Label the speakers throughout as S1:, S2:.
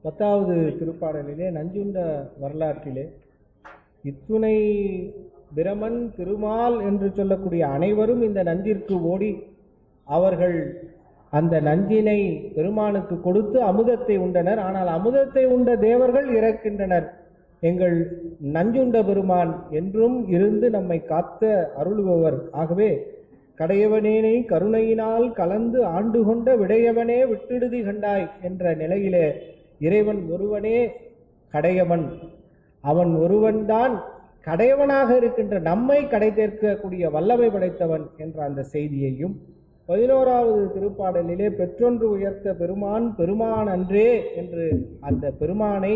S1: 10வது திருப்பாடலிலே நஞ்சுண்ட வரலாற்றிலே இத்துணை பிரமன் திருமால் என்று சொல்லக்கூடிய அனைவரும் இந்த நஞ்சிற்கு ஓடி அவர்கள் அந்த நஞ்சினை பெருமானுக்கு கொடுத்து அமுதத்தை உண்டனர். ஆனால் அமுதத்தை உண்ட தேவர்கள் இறக்கின்றனர். எங்கள் நஞ்சுண்ட பெருமான் என்றும் இருந்து நம்மை காத்த அருளுபவர். ஆகவே கடையவனேனை கருணையினால் கலந்து ஆண்டு கொண்ட விடையவனே விட்டிடுதி கண்டாய் என்ற நிலையிலே இறைவன் ஒருவனே கடையவன், அவன் ஒருவன்தான் கடையவனாக இருக்கின்ற நம்மை கடை தேர்க்கக்கூடிய வல்லமை படைத்தவன் என்ற அந்த செய்தியையும் 11வது திருப்பாடலிலே பெற்றொன்று உயர்த்த பெருமான் பெருமான் அன்றே என்று அந்த பெருமானை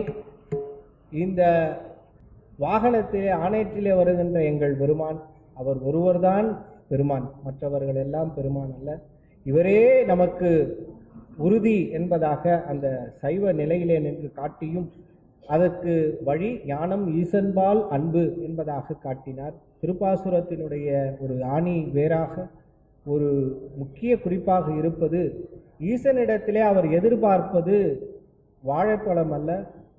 S1: இந்த வாகனத்திலே ஆணையத்திலே வருகின்ற எங்கள் பெருமான் அவர் ஒருவர்தான் பெருமான், மற்றவர்கள் எல்லாம் பெருமான் அல்ல, இவரே நமக்கு உறுதி என்பதாக அந்த சைவ நிலையிலே நின்று காட்டியும் அதற்கு வழி ஞானம் ஈசன்பால் அன்பு என்பதாக காட்டினார். திருப்பாசுரத்தினுடைய ஒரு ஆணி வேறாக ஒரு முக்கிய குறிப்பாக இருப்பது ஈசனிடத்திலே அவர் எதிர்பார்ப்பது வாழைப்பழம் அல்ல,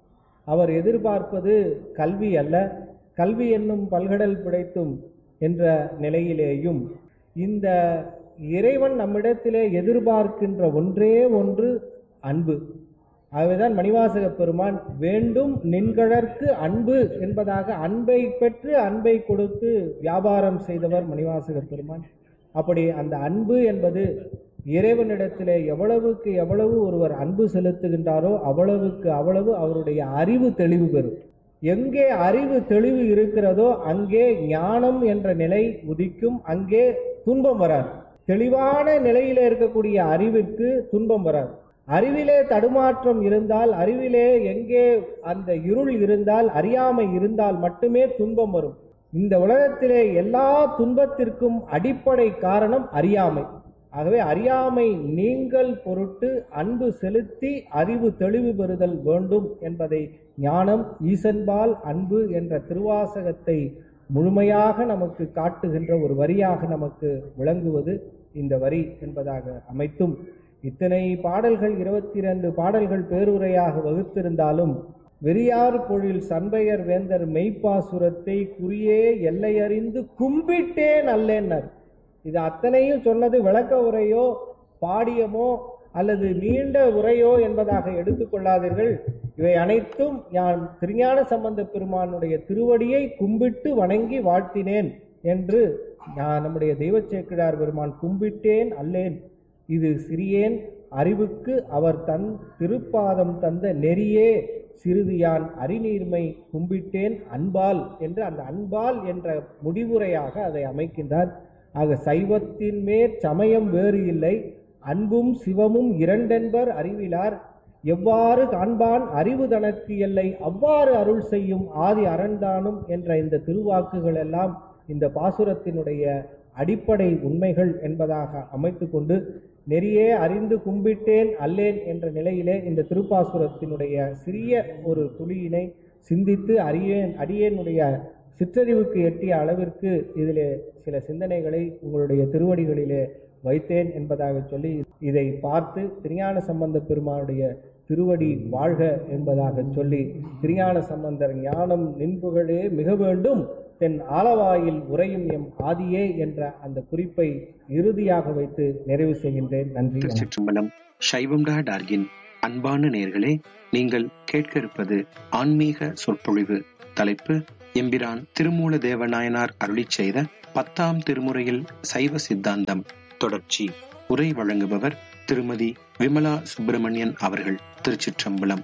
S1: அவர் எதிர்பார்ப்பது கல்வி அல்ல, கல்வி என்னும் பல்கடல் பிடைத்தும் என்ற நிலையிலேயும் இந்த இறைவன் நம்மிடத்திலே எதிர்பார்க்கின்ற ஒன்றே ஒன்று அன்பு. ஆகவேதான் மணிவாசக பெருமான் வேண்டும் நின்கழற்கு அன்பு என்பதாக அன்பை பெற்று அன்பை கொடுத்து வியாபாரம் செய்தவர் மணிவாசக பெருமான். அப்படி அந்த அன்பு என்பது இறைவனிடத்திலே எவ்வளவுக்கு எவ்வளவு ஒருவர் அன்பு செலுத்துகின்றாரோ அவ்வளவுக்கு அவ்வளவு அவருடைய அறிவு தெளிவு பெறும். எங்கே அறிவு தெளிவு இருக்கிறதோ அங்கே ஞானம் என்ற நிலை உதிக்கும், அங்கே துன்பம் வராது. தெளிவான நிலையிலே இருக்கக்கூடிய அறிவிற்கு துன்பம் வராது. அறிவிலே தடுமாற்றம் இருந்தால், அறிவிலே எங்கே அந்த இருள் இருந்தால், அறியாமை இருந்தால் மட்டுமே துன்பம் வரும். இந்த உலகத்திலே எல்லா துன்பத்திற்கும் அடிப்படை காரணம் அறியாமை. ஆகவே அறியாமை நீங்கள் பொருட்டு அன்பு செலுத்தி அறிவு தெளிவு பெறுதல் வேண்டும் என்பதை ஞானம் ஈசன்பால் அன்பு என்ற திருவாசகத்தை முழுமையாக நமக்கு காட்டுகின்ற ஒரு வரியாக நமக்கு விளங்குவது இந்த வரி என்பதாக அமைத்தும், இத்தனை பாடல்கள் 22 பாடல்கள் பேருரையாக வகுத்திருந்தாலும் வெறியார் பொழில் சண்பையர் வேந்தர் மெய்ப்பாசுரத்தை குறியே எல்லையறிந்து கும்பிட்டேன் அல்லேன்னர். இது அத்தனையும் சொன்னது விளக்க உரையோ பாடியமோ அல்லது நீண்ட உரையோ என்பதாக எடுத்துக்கொள்ளாதீர்கள். இவை அனைத்தும் நான் திருஞான சம்பந்த பெருமானுடைய திருவடியை கும்பிட்டு வணங்கி வாழ்த்தினேன் என்று நம்முடைய தெய்வச்சேக்கிழார் பெருமான் கும்பிட்டேன் அல்லேன், இது சிறியேன் அறிவுக்கு அவர் தன் திருப்பாதம் தந்த நெறியே சிறிதியான் அறிநீர்மை கும்பிட்டேன் அன்பால் என்று அந்த அன்பால் என்ற முடிவுரையாக அதை அமைக்கின்றார். ஆக சைவத்தின் மேற் சமயம் வேறு இல்லை, அன்பும் சிவமும் இரண்டென்பர் அறிவிலார், எவ்வாறு காண்பான் அறிவு தனக்கு எல்லை அவ்வாறு அருள் செய்யும் ஆதி அரண்தானும் என்ற இந்த திருவாக்குகள் எல்லாம் இந்த பாசுரத்தினுடைய அடிப்படை உண்மைகள் என்பதாக அமைத்து கொண்டு நெறியே அறிந்து கும்பிட்டேன் அல்லேன் என்ற நிலையிலே இந்த திருப்பாசுரத்தினுடைய சிறிய ஒரு துளியினை சிந்தித்து அடியேனுடைய சிற்றறிவுக்கு எட்டிய அளவிற்கு இதிலே சில சிந்தனைகளை உங்களுடைய திருவடிகளிலே வைத்தேன் என்பதாக சொல்லி இதை பார்த்து திருஞான சம்பந்த பெருமானுடைய திருவடி வாழ்க என்பதாக சொல்லி, திருஞான சம்பந்தர் ஞானம் நின்புகளே மிக வேண்டும் தென் ஆலவாயில் உரையும் எம் ஆதியே என்ற அந்த குறிப்பை இறுதியாக வைத்து நிறைவு செய்கின்றேன். நன்றி.
S2: திருச்சிற்றம்பலம். சைவம்.org அன்பான நேயர்களே, நீங்கள் கேட்க இருப்பது ஆன்மீக சொற்பொழிவு. தலைப்பு எம்பிரான் திருமூல தேவநாயனார் அருளிச் செய்த 10ஆம் திருமுறையில் சைவ சித்தாந்தம் தொடர்ச்சி. உரை வழங்குபவர் திருமதி விமலா சுப்பிரமணியன் அவர்கள். திருச்சிற்றம்பலம்.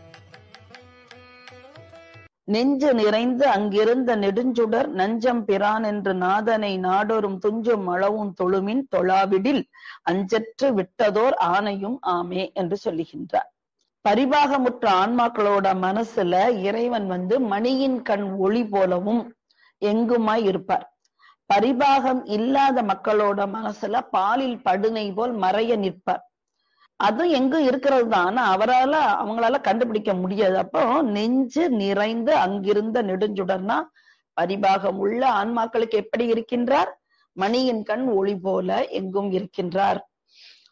S3: நெஞ்சு நிறைந்து அங்கிருந்த நெடுஞ்சுடர் நஞ்சம் பிரான் என்று நாதனை நாடொரும் துஞ்சும் அளவும் தொழுமின் தொழாவிடில் அஞ்சற்று விட்டதோர் ஆணையும் ஆமே என்று சொல்லுகின்றார். பரிபாகமுற்ற ஆன்மாக்களோட மனசுல இறைவன் மணியின் கண் ஒளி போலவும் எங்குமாய் இருப்பார். பரிபாகம் இல்லாத மக்களோட மனசுல பாலில் படுனை போல் மறைய நிற்பார். அதுவும் எங்கும் இருக்கிறது தான், ஆனா அவங்களால கண்டுபிடிக்க முடியாது. அப்போ நெஞ்சு நிறைந்து அங்கிருந்த நெடுஞ்சுடர்னா பரிபாகம் உள்ள ஆன்மாக்களுக்கு எப்படி இருக்கின்றார்? மணியின் கண் ஒளி போல எங்கும் இருக்கின்றார்.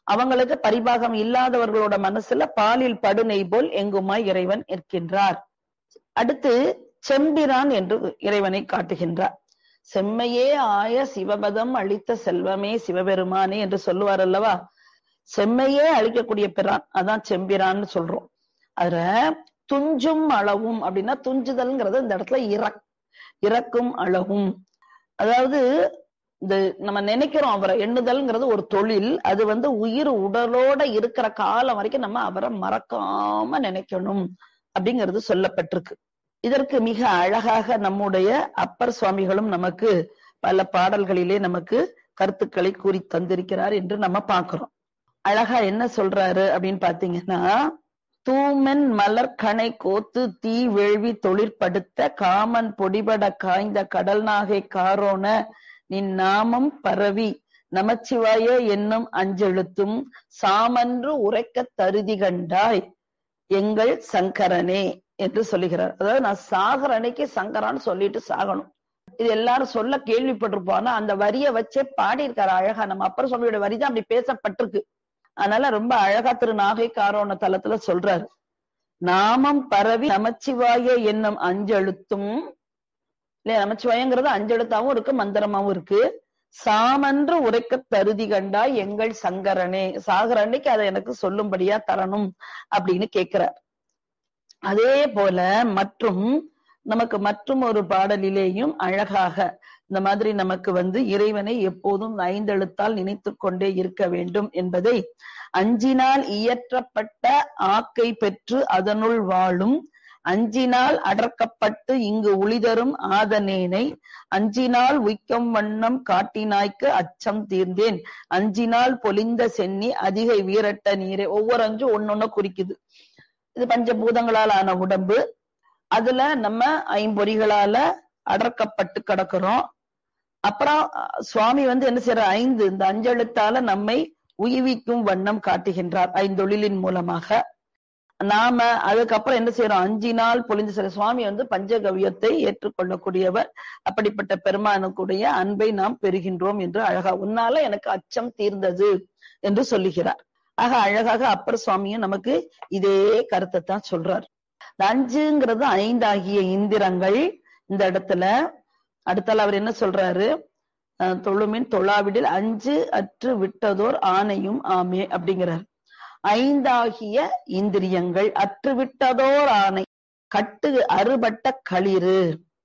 S3: அவங்களுக்கு பரிபாகம் இல்லாதவர்களோட மனசுல பாலில் படுநெய் போல் எங்குமாய் இறைவன் இருக்கின்றார். அடுத்து செம்பிரான் என்று இறைவனை காட்டுகின்றார். செம்மையே ஆய சிவபதம் அளித்த செல்வமே சிவபெருமானே என்று சொல்லுவார் அல்லவா. செம்மையே அழிக்கக்கூடிய பிரான், அதான் செம்பிரான்னு சொல்றோம். அதுல துஞ்சும் அளவும் அப்படின்னா, துஞ்சுதல்ங்கிறது இந்த இடத்துல இறக்கும் அளவும். அதாவது இந்த நம்ம நினைக்கிறோம் அவரை, எண்ணுதல்ங்கிறது ஒரு தொழில். அது உயிர் உடலோட இருக்கிற காலம் வரைக்கும் நம்ம அவரை மறக்காம நினைக்கணும் அப்படிங்கிறது சொல்லப்பட்டிருக்கு. இதற்கு மிக அழகாக நம்முடைய அப்பர் சுவாமிகளும் நமக்கு பல பாடல்களிலே நமக்கு கருத்துக்களை கூறி தந்திருக்கிறார் என்று நம்ம பார்க்கிறோம். அழகா என்ன சொல்றாரு அப்படின்னு பாத்தீங்கன்னா, தூமென் மலர் கணை கோத்து தீ வேள்வி தொழிற்படுத்த காமன் பொடிபட காய்ந்த கடல் நாகை காரோன நின் நாமம் பரவி நமச்சிவாய என்னும் அஞ்செழுத்தும் சாமன்று உரைக்க தருதி கண்டாய் எங்கள் சங்கரனே என்று சொல்லுகிறார். அதாவது நான் சாகர அன்னைக்கு சங்கரான்னு சொல்லிட்டு சாகணும். இது எல்லாரும் சொல்ல கேள்விப்பட்டிருப்போம். அந்த வரிய வச்சே பாடியிருக்காரு அழகா. நம்ம அப்பர் சுவாமியோட வரிதான் அப்படி பேசப்பட்டிருக்கு. அதனால ரொம்ப அழகா திரு நாகை காரோண தலத்துல சொல்றாரு, நாமம் பரவி நமச்சிவாய என்னும் அஞ்செழுத்தும் இல்லையா. நமச்சிவாயங்கிறது அஞ்செழுத்தாவும் இருக்கு, மந்திரமாவும் இருக்கு. சாமன்று உரைக்க தருதி கண்டாய் எங்கள் சங்கரனே, சாகர அன்னைக்கு அதை எனக்கு சொல்லும்படியா தரணும் அப்படின்னு கேட்கிறார். அதே போல மற்றும் ஒரு பாடலிலேயும் அழகாக இந்த மாதிரி நமக்கு இறைவனை எப்போதும் 5 எழுத்தால் நினைத்து கொண்டே இருக்க வேண்டும் என்பதை, அஞ்சினால் இயற்றப்பட்ட ஆக்கை பெற்று அதனுள் வாழும் அஞ்சினால் அடர்க்கப்பட்டு இங்கு ஒளிதரும் ஆதனேனை அஞ்சினால் உய்க்கம் வண்ணம் காட்டினாய்க்கு அச்சம் தீர்ந்தேன் அஞ்சினால் பொலிந்த சென்னி அதிகை வீரட்ட நீரே. ஒவ்வொரு அஞ்சு ஒன்னொன்னு குறிக்குது. இது பஞ்சபூதங்களால் ஆன உடம்பு. அதுல நம்ம 5 பொறிகளால அடர்க்கப்பட்டு கிடக்கிறோம். அப்புறம் சுவாமி என்ன செய்யற, இந்த 5 எழுத்தால நம்மை உய்விக்கும் வண்ணம் காட்டுகின்றார் 5 தொழிலின் மூலமாக. நாம அதுக்கப்புறம் என்ன செய்யறோம், அஞ்சினால் பொழிந்து செல்ல சுவாமி பஞ்சகவியத்தை ஏற்றுக்கொள்ளக்கூடியவர். அப்படிப்பட்ட பெருமானுக்குடைய அன்பை நாம் பெறுகின்றோம் என்று அழகா, உன்னால எனக்கு அச்சம் தீர்ந்தது என்று சொல்லுகிறார். ஆக அழகாக அப்பர் சுவாமியும் நமக்கு இதே கருத்தை தான் சொல்றார். 5ங்கிறது 5 ஆகிய இந்திரங்கள். இந்த இடத்துல அடுத்தால அவர் என்ன சொல்றாரு, தொழுமின் தொழாவிடில் 5 அற்று விட்டதோர் ஆணையும் ஆமே அப்படிங்கிறார். 5 ஆகிய இந்திரியங்கள் அற்று விட்டதோர் ஆணை, கட்டு அறுபட்ட களிறு.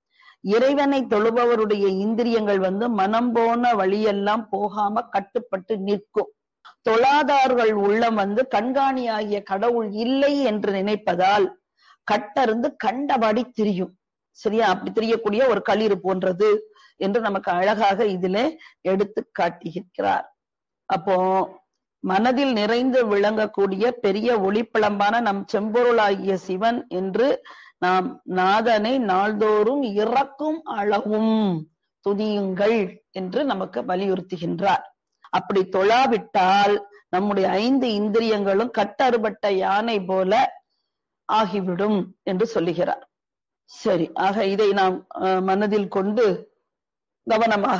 S3: இறைவனை தொழுபவருடைய இந்திரியங்கள் மனம் போன வழியெல்லாம் போகாம கட்டுப்பட்டு நிற்கும். தொழாதார்கள் உள்ளம் கண்காணியாகிய கடவுள் இல்லை என்று நினைப்பதால் கட்டருந்து கண்டபடி திரியும். சரியா, அப்படி தெரியக்கூடிய ஒரு களிறு போன்றது என்று நமக்கு அழகாக இதிலே எடுத்து காட்டுகிறார். அப்போ மனதில் நிறைந்து விளங்கக்கூடிய பெரிய ஒளிப்பிளம்பான நம் செம்பொருளாகிய சிவன் என்று நாம் நாதனை நாள்தோறும் இறக்கும் அளவும் துதியுங்கள் என்று நமக்கு வலியுறுத்துகின்றார். அப்படி தொழாவிட்டால் நம்முடைய 5 இந்திரியங்களும் கட்டறுபட்ட யானை போல ஆகிவிடும் என்று சொல்லுகிறார். சரி, ஆக இதை நாம் மனதில் கொண்டு கவனமாக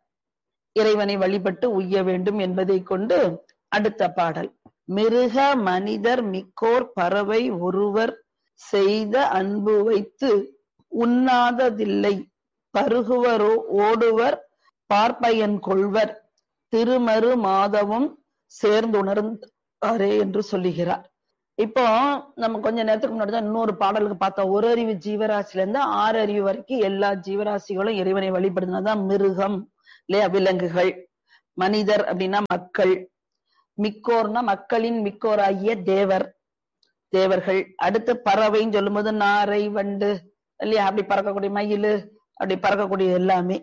S3: இறைவனை வழிபட்டு உய்ய வேண்டும் என்பதை கொண்டு அடுத்த பாடல், மிருக மனிதர் மிக்கோர் பறவை ஒருவர் செய்த அன்பு வைத்து உண்ணாததில்லை பருகுவரோ ஓடுவர் பார்ப்பயன் கொள்வர் திருமரு மாதவும் சேர்ந்துணர்ந்தாரே என்று சொல்லுகிறார். இப்போ நம்ம கொஞ்ச நேரத்துக்கு முன்னாடி தான் இன்னொரு பாடலுக்கு பார்த்தோம். 1 அறிவு ஜீவராசில இருந்து 6 அறிவு வரைக்கும் எல்லா ஜீவராசிகளும் இறைவனை வழிபடுறதுதான் மிருகம் இல்லையா, விலங்குகள். மனிதர் அப்படின்னா மக்கள், மிக்கோர்னா மக்களின் மிக்கோராகிய தேவர்கள். அடுத்து பறவைன்னு சொல்லும் போது நாரை வண்டு இல்லையா, அப்படி பறக்கக்கூடிய மயில், அப்படி பறக்கக்கூடிய எல்லாமே,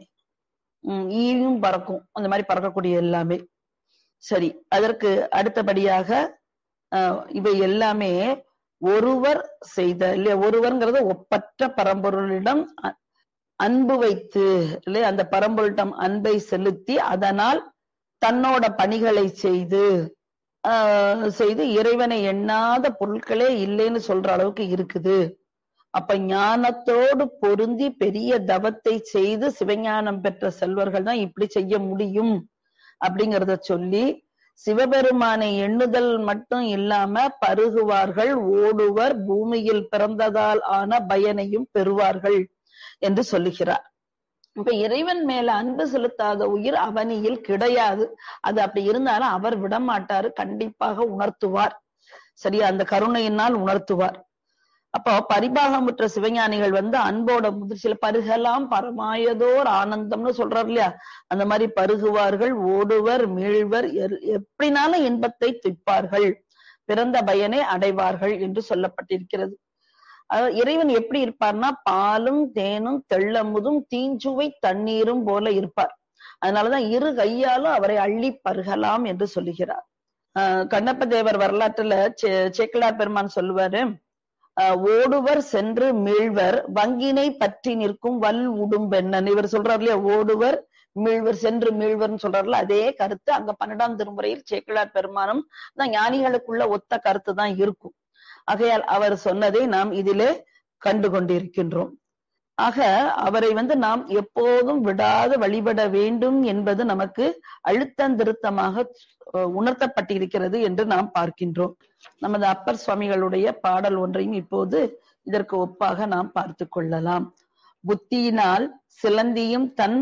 S3: ஈயும் பறக்கும், அந்த மாதிரி பறக்கக்கூடிய எல்லாமே. சரி, அதற்கு அடுத்தபடியாக இவை எல்லாமே ஒருவர் செய்த இல்லையா, ஒருவர்ங்கிறது ஒப்பற்ற பரம்பொருளிடம் அன்பு வைத்து இல்லையா, அந்த பரம்பொருளிடம் அன்பை செலுத்தி அதனால் தன்னோட பணிகளை செய்து இறைவனை எண்ணாத பொருட்களே இல்லைன்னு சொல்ற அளவுக்கு இருக்குது. அப்ப ஞானத்தோடு பொருந்தி பெரிய தவத்தை செய்து சிவஞானம் பெற்ற செல்வர்கள் தான் இப்படி செய்ய முடியும் அப்படிங்கிறத சொல்லி, சிவபெருமானை எண்ணுதல் மட்டும் இல்லாம பருகுவார்கள், ஓடுவர், பூமியில் பிறந்ததால் ஆன பயனையும் பெறுவார்கள் என்று சொல்லுகிறார். இப்ப இறைவன் மேல அன்பு செலுத்தாத உயிர் அவனியில் கிடையாது. அது அப்படி இருந்தாலும் அவர் விடமாட்டாரு, கண்டிப்பாக உணர்த்துவார். சரியா, அந்த கருணையினால் உணர்த்துவார். அப்போ பரிபாகமுற்ற சிவஞானிகள் அன்போட முதிர்ச்சியில பருகலாம் பரமாயதோர் ஆனந்தம்னு சொல்றாரு இல்லையா, அந்த மாதிரி பருகுவார்கள், ஓடுவர், மீழ்வர், எப்படினாலும் இன்பத்தை துய்ப்பார்கள், பிறந்த பயனை அடைவார்கள் என்று சொல்லப்பட்டிருக்கிறது. இறைவன் எப்படி இருப்பார்னா பாலும் தேனும் தெள்ளமுதும் தீஞ்சுவை தண்ணீரும் போல இருப்பார். அதனாலதான் இரு கையாலும் அவரை அள்ளி பருகலாம் என்று சொல்லுகிறார். கண்ணப்ப தேவர் வரலாற்றுல சேக்கிழார் பெருமான் சொல்லுவாரு, ஓடுவர் சென்று மீழ்வர் வங்கினை பற்றி நிற்கும் வல் உடும்பெண்ணன். இவர் சொல்றாரு இல்லையா, ஓடுவர் மீழ்வர் சென்று மீழ்வர்னு சொல்றாருல, அதே கருத்து அங்க 12ஆம் திருமுறையில் சேக்கிழார் பெருமானும் தான் ஞானிகளுக்குள்ள ஒத்த கருத்து தான் இருக்கும். ஆகையால் அவர் சொன்னதை நாம் இதிலே கண்டு கொண்டிருக்கின்றோம். ஆக அவரை நாம் எப்போதும் விடாது வழிபட வேண்டும் என்பது நமக்கு அழுத்தந்திருத்தமாக உணர்த்தப்பட்டிருக்கிறது என்று நாம் பார்க்கின்றோம். நமது அப்பர் சுவாமிகளுடைய பாடல் ஒன்றையும் இப்போது இதற்கு ஒப்பாக நாம் பார்த்து கொள்ளலாம். புத்தியினால் சிலந்தியும் தன்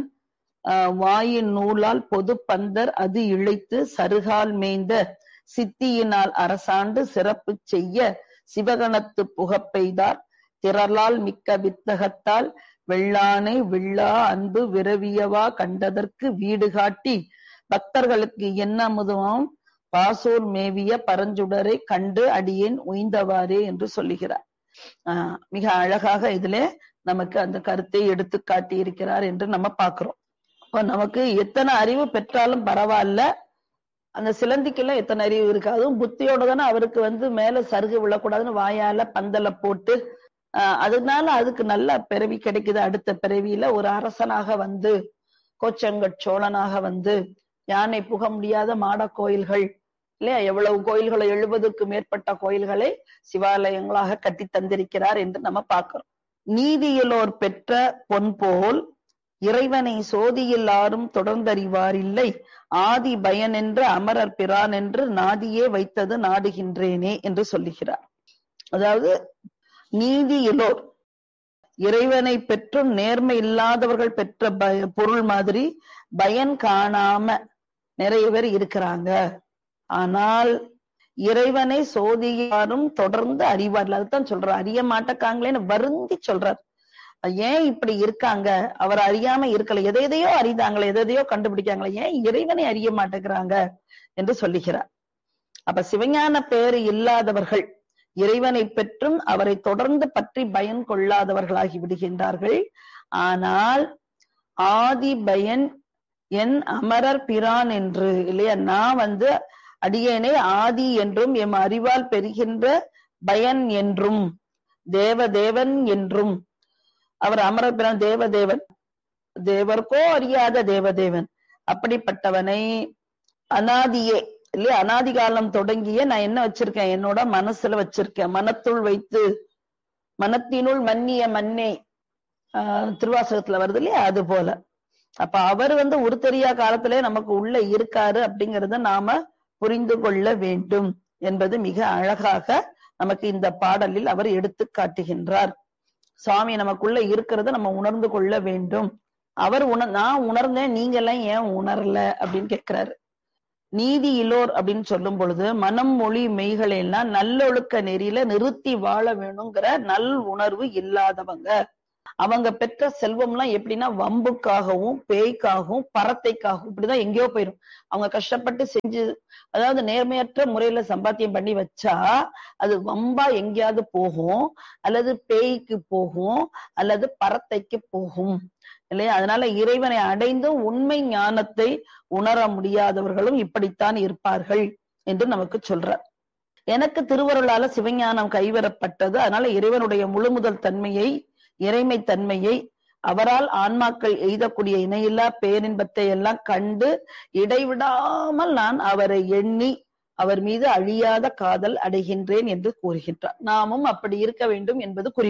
S3: வாயின் நூலால் பொது பந்தர் அது இழைத்து சருகால் மேய்ந்த சித்தியினால் அரசாண்டு சிறப்பு செய்ய சிவகணத்து புகப்பெய்தார் திரளால் மிக்க வித்தகத்தால் வெள்ளானை வில்லா அன்பு விரவியவா கண்டதற்கு வீடு காட்டி பக்தர்களுக்கு என்னமுதும் பாசூர் மேவிய பரஞ்சுடரை கண்டு அடியேன் உய்ந்தவாறே என்று சொல்லுகிறார். மிக அழகாக இதிலே நமக்கு அந்த கருத்தை எடுத்து காட்டி இருக்கிறார் என்று நம்ம பார்க்கிறோம். இப்போ நமக்கு எத்தனை அறிவு பெற்றாலும் பரவாயில்ல, அந்த சிலந்திக்கெல்லாம் எத்தனை அறிவு இருக்கு, அதுவும் புத்தியோட தானே அவருக்கு மேல சருகு விழக்கூடாதுன்னு வாயால பந்தல போட்டு அதனால அதுக்கு நல்ல பிறவி கிடைக்குது. அடுத்த பிறவியில ஒரு அரசனாக கோச்சங்கட் சோழனாக யானை புக முடியாத மாட கோயில்கள் இல்லையா, எவ்வளவு கோயில்களை 70க்கு மேற்பட்ட கோயில்களை சிவாலயங்களாக கட்டி தந்திருக்கிறார் என்று நம்ம பார்க்கிறோம். நீதியிலோர் பெற்ற பொன் போல் இறைவனை சோதியில் ஆறும் தொடர்ந்தறிவார் இல்லை, ஆதி பயன் என்று அமரர் பிரான் என்று நாதியே வைத்தது நாடுகின்றேனே என்று சொல்லுகிறார். அதாவது நீதியிலோர் இறைவனை பெற்றும் நேர்மை இல்லாதவர்கள் பெற்ற பொருள் மாதிரி பயன் காணாம நிறைய பேர் இருக்கிறாங்க. ஆனால் இறைவனை சோதியாரும் தொடர்ந்து அறிவார்கள். அதுதான் சொல்றார், அறிய மாட்டக்காங்களேன்னு வருந்தி சொல்றார். ஏன் இப்படி இருக்காங்க, அவர் அறியாம இருக்கல, எதையோ அறிந்தாங்களே, எதையோ கண்டுபிடிக்காங்களே, ஏன் இறைவனை அறிய மாட்டேங்கிறாங்க என்று சொல்லுகிறார். அப்ப சிவஞான பேரு இல்லாதவர்கள் இறைவனை பெற்றும் அவரை தொடர்ந்து பற்றி பயன் கொள்ளாதவர்களாகி விடுகின்றார்கள். ஆனால் ஆதி பயன் என் அமரர் பிரான் என்று இல்லையா, நான் அடியேனை ஆதி என்றும் எம் அறிவால் பெறுகின்ற பயன் என்றும் தேவதேவன் என்றும், அவர் அமரர் பிரான் தேவதேவன், தேவர்க்கோ அறியாத தேவதேவன், அப்படிப்பட்டவனை அநாதியே இல்லையா, அநாதி காலம் தொடங்கிய நான் என்ன வச்சிருக்கேன், என்னோட மனசுல வச்சிருக்கேன், மனத்துள் வைத்து மனத்தினுள் மன்னிய மன்னே திருவாசகத்துல வருது இல்லையா, அது போல. அப்ப அவர் ஒரு தெரியா காலத்திலே நமக்கு உள்ள இருக்காரு அப்படிங்கறத நாம புரிந்து கொள்ள வேண்டும் என்பது மிக அழகாக நமக்கு இந்த பாடலில் அவர் எடுத்து காட்டுகின்றார். சுவாமி நமக்குள்ள இருக்கிறத நம்ம உணர்ந்து கொள்ள வேண்டும். அவர் நான் உணர்ந்தேன், நீங்க எல்லாம் ஏன் உணரல அப்படின்னு கேட்கிறாரு. நீதி இலோர் அப்படின்னு சொல்லும் பொழுது மனம் மொழி மெய்களை எல்லாம் நல்லொழுக்க நெறியில நிறுத்தி வாழ வேணுங்கிற நல் உணர்வு இல்லாதவங்க. அவங்க பெற்ற செல்வம்லாம் எப்படின்னா வம்புக்காகவும் பேய்க்காகவும் பரத்தைக்காகவும் இப்படிதான் எங்கேயோ போயிடும். அவங்க கஷ்டப்பட்டு செஞ்சு, அதாவது நேர்மையற்ற முறையில சம்பாத்தியம் பண்ணி வச்சா அது வம்பா எங்கேயாவது போகும், அல்லது பேய்க்கு போகும், அல்லது பரத்தைக்கு போகும் இல்லையா. அதனால இறைவனை அடைந்தும் உண்மை ஞானத்தை உணர முடியாதவர்களும் இப்படித்தான் இருப்பார்கள் என்று நமக்கு சொல்றார். எனக்கு திருவருளால சிவஞானம் கைவரப்பட்டது. அதனால இறைவனுடைய முழுமுதல் தன்மையை, இறைமை தன்மையை, அவரால் ஆன்மாக்கள் எய்தக்கூடிய இணையில்லா பேரின்பத்தை எல்லாம் கண்டு இடைவிடாமல் நான் அவரை எண்ணி அவர் மீது அழியாத காதல் அடைகின்றேன் என்று கூறுகின்றார். நாமும் அப்படி இருக்க வேண்டும் என்பது குறிப்பு.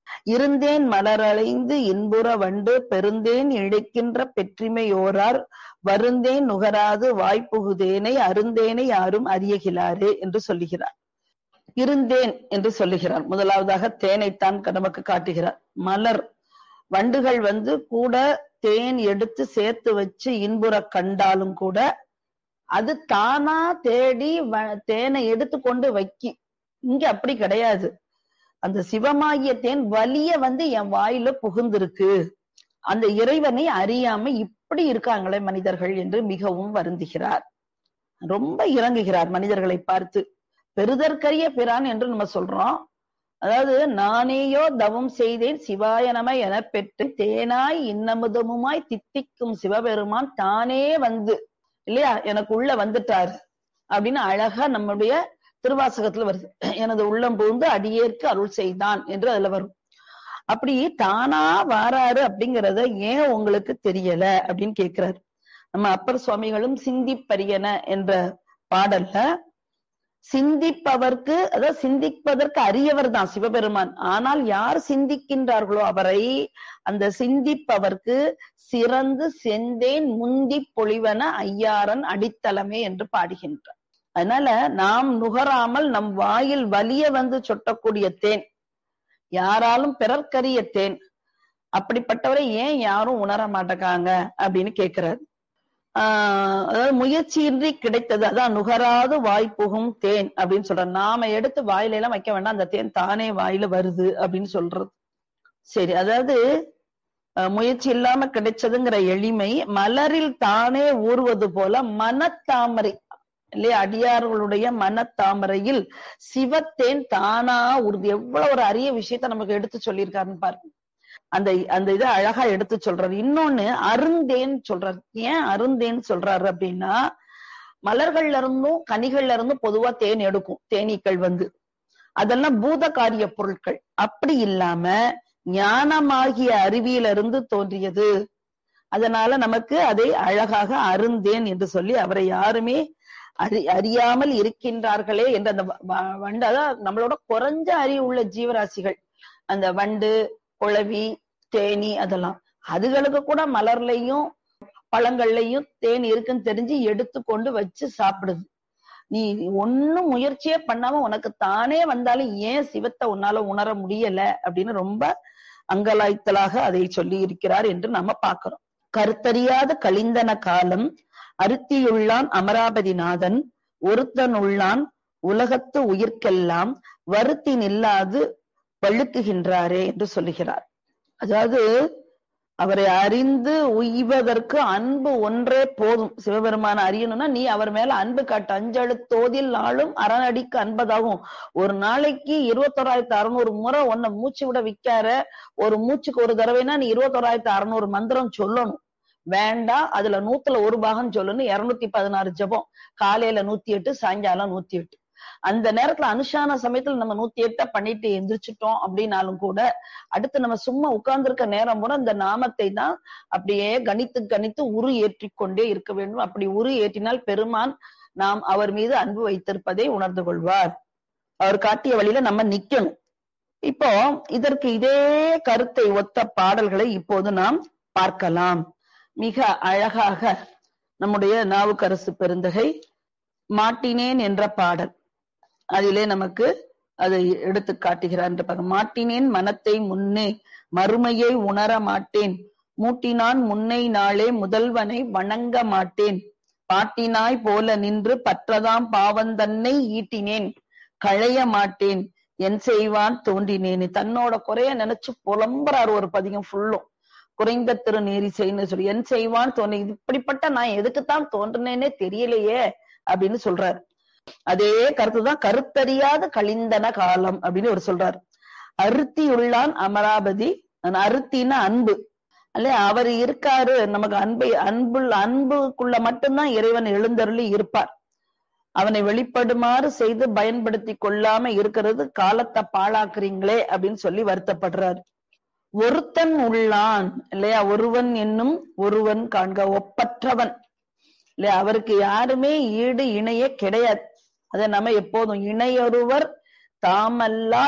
S3: இருந்தேன் மலரளைந்து இன்புற வண்டு பெருந்தேன் இழைக்கின்ற பெற்றிமையோரார் வருந்தேன் நுகராது வாய்ப்புகுதேனை அருந்தேனை யாரும் அறியகிலாரே என்று சொல்லுகிறார். இருந்தேன் என்று சொல்லுகிறார். முதலாவதாக தேனைத்தான் நமக்கு காட்டுகிறார். மலர் வண்டுகள் கூட தேன் எடுத்து சேர்த்து வச்சு இன்புற கண்டாலும் கூட அது தானா தேடி தேனை எடுத்து கொண்டு வைக்கி. இங்க அப்படி கிடையாது. அந்த சிவமாகிய தேன் வலிய என் வாயில புகுந்திருக்கு. அந்த இறைவனை அறியாம இப்படி இருக்காங்களே மனிதர்கள் என்று மிகவும் வருந்துகிறார். ரொம்ப இறங்குகிறார் மனிதர்களை பார்த்து. பெறுதற்கரிய பிரான் என்று நம்ம சொல்றோம். அதாவது நானேயோ தவம் செய்தேன் சிவாய நம என பெற்று தேனாய் இன்னமுதமுமாய் தித்திக்கும் சிவபெருமான் தானே இல்லையா எனக்கு உள்ள வந்துட்டாரு அப்படின்னு அழகா நம்முடைய திருவாசகத்துல வருது. எனது உள்ளம் புகுந்து அடியேற்கு அருள் செய்தான் என்று அதுல வரும். அப்படி தானா வாராரு அப்படிங்கிறத ஏன் உங்களுக்கு தெரியல அப்படின்னு கேட்கிறாரு. நம்ம அப்பர் சுவாமிகளும் சிந்திப்பரியன என்ற பாடல்ல சிந்திப்பவர்க்கு, அதாவது சிந்திப்பதற்கு அரியவர் தான் சிவபெருமான். ஆனால் யார் சிந்திக்கின்றார்களோ அவரை அந்த சிந்திப்பவர்க்கு சிறந்து செந்தேன் முந்தி பொழிவன ஐயாரன் அடித்தளமே என்று பாடுகின்றார். அதனால நாம் நுகராமல் நம் வாயில் வலிய சொட்டக்கூடிய தேன், யாராலும் பிறர்க்கரிய தேன், அப்படிப்பட்டவரை ஏன் யாரும் உணர மாட்டேங்காங்க அப்படின்னு கேட்கிறாரு. அதாவது முயற்சியின்றி கிடைத்தது, அதான் நுகராது வாய் புகும் தேன் அப்படின்னு சொல்ற. நாம எடுத்து வாயில எல்லாம் வைக்க வேண்டாம், அந்த தேன் தானே வாயில வருது அப்படின்னு சொல்றது. சரி, அதாவது முயற்சி இல்லாம கிடைச்சதுங்கிற எளிமை மலரில் தானே ஊறுவது போல மனத்தாமரை இல்லையா, அடியார்களுடைய மனத்தாமரையில் சிவத்தேன் தானா ஊறுது. எவ்வளவு ஒரு அரிய விஷயத்த நமக்கு எடுத்து சொல்லியிருக்காருன்னு பாருங்க. அந்த இதை அழகா எடுத்து சொல்றாரு. இன்னொன்னு அருந்தேன்னு சொல்றாரு. ஏன் அருந்தேன்னு சொல்றாரு அப்படின்னா, மலர்கள்ல இருந்தும் கனிகள்ல இருந்தும் பொதுவா தேன் எடுக்கும் தேனீக்கள் அதெல்லாம் பூதகாரிய பொருட்கள். அப்படி இல்லாம ஞானமாகிய அறிவியிலிருந்து தோன்றியது. அதனால நமக்கு அதை அழகாக அருந்தேன் என்று சொல்லி அவரை யாருமே அறியாமல் இருக்கின்றார்களே என்று அந்த வண்டு, அதான் நம்மளோட குறைஞ்ச அறிவு உள்ள ஜீவராசிகள், அந்த வண்டு குளவி தேனி அதெல்லாம், அதுகளுக்கு கூட மலர்லையும் பழங்கள்லையும் தேன் இருக்குன்னு தெரிஞ்சு எடுத்து கொண்டு வச்சு சாப்பிடுது. நீ ஒன்னும் முயற்சியே பண்ணாம உனக்கு தானே வந்தாலும் ஏன் சிவத்தை உன்னால உணர முடியல அப்படின்னு ரொம்ப அங்கலாய்த்தலாக அதை சொல்லி இருக்கிறார் என்று நம்ம பார்க்கிறோம். கருத்தறியாத கழிந்தன காலம் அருத்தியுள்ளான் அமராபதிநாதன் ஒருத்தனுள்ளான் உலகத்து உயிர்க்கெல்லாம் வருத்தி நில்லாது வழுக்குகின்றாரே என்று சொல்லுகிறார். அதாவது அவரை அறிந்து உய்வதற்கு அன்பு ஒன்றே போதும். சிவபெருமான அறியணும்னா நீ அவர் மேல அன்பு காட்டு. அஞ்செழுத்தோதில் நாளும் அரணடிக்கு அன்பதாகும். ஒரு நாளைக்கு 21,600 முறை உன்னை மூச்சு விட விக்கார, ஒரு மூச்சுக்கு ஒரு தடவைனா நீ 21,600 மந்திரம் சொல்லணும். வேண்டாம், அதுல 100ல் 1 பாகம் சொல்லணும். 216 ஜபம், காலையில 108, சாயங்காலம் 108. அந்த நேரத்துல அனுஷ்டான சமயத்துல நம்ம 108 பண்ணிட்டு எந்திரிச்சிட்டோம் அப்படின்னாலும் கூட அடுத்து நம்ம சும்மா உட்கார்ந்துருக்க நேரம் கூட இந்த நாமத்தை தான் அப்படியே கணித்து கணித்து உரு ஏற்றிக்கொண்டே இருக்க வேண்டும். அப்படி உரு ஏற்றினால் பெருமான் நாம் அவர் மீது அன்பு வைத்திருப்பதை உணர்ந்து கொள்வார். அவர் காட்டிய வழியில நம்ம நிக்கணும். இப்போ இதற்கு இதே கருத்தை ஒத்த பாடல்களை இப்போது நாம் பார்க்கலாம். மிக அழகாக நம்முடைய நாவுக்கரசு பெருந்தகை மாட்டினேன் என்ற பாடல், அதிலே நமக்கு அதை எடுத்து காட்டுகிறார். மாட்டினேன் மனத்தை முன்னே மறுமையை உணர மாட்டேன், மூட்டினான் முன்னை நாளே முதல்வனை வணங்க மாட்டேன், பாட்டினாய் போல நின்று பற்றதாம் பாவந்தன்னை ஈட்டினேன் களைய மாட்டேன், என் செய்வான் தோன்றினேன். தன்னோட குறைய நினைச்சு புலம்புறாரு ஒரு பதிகம் ஃபுல்லும். குறைந்த திருநீரிசைன்னு சொல்லி என் செய்வான் தோன்றி, இப்படிப்பட்ட நான் எதுக்குத்தான் தோன்றினேனே தெரியலையே அப்படின்னு சொல்றாரு. அதே கருத்துதான் கருத்தறியாத கழிந்தன காலம் அப்படின்னு ஒரு சொல்றாரு. அருத்தி உள்ளான் அமராபதி, அருத்தின்னா அன்பு அல்ல, அவர் இருக்காரு நமக்கு அன்புக்குள்ள மட்டும்தான் இறைவன் எழுந்தருளி இருப்பார். அவனை வெளிப்படுமாறு செய்து பயன்படுத்தி கொள்ளாம இருக்கிறது காலத்தை பாழாக்குறீங்களே அப்படின்னு சொல்லி வருத்தப்படுறாரு. ஒருத்தன் உள்ளான் இல்லையா, ஒருவன் என்னும் ஒருவன் காண்க, ஒப்பற்றவன் இல்லையா, அவருக்கு யாருமே ஈடு இணையே கிடையாது. அதை நம்ம எப்போதும் இணையொருவர் தாமல்லால்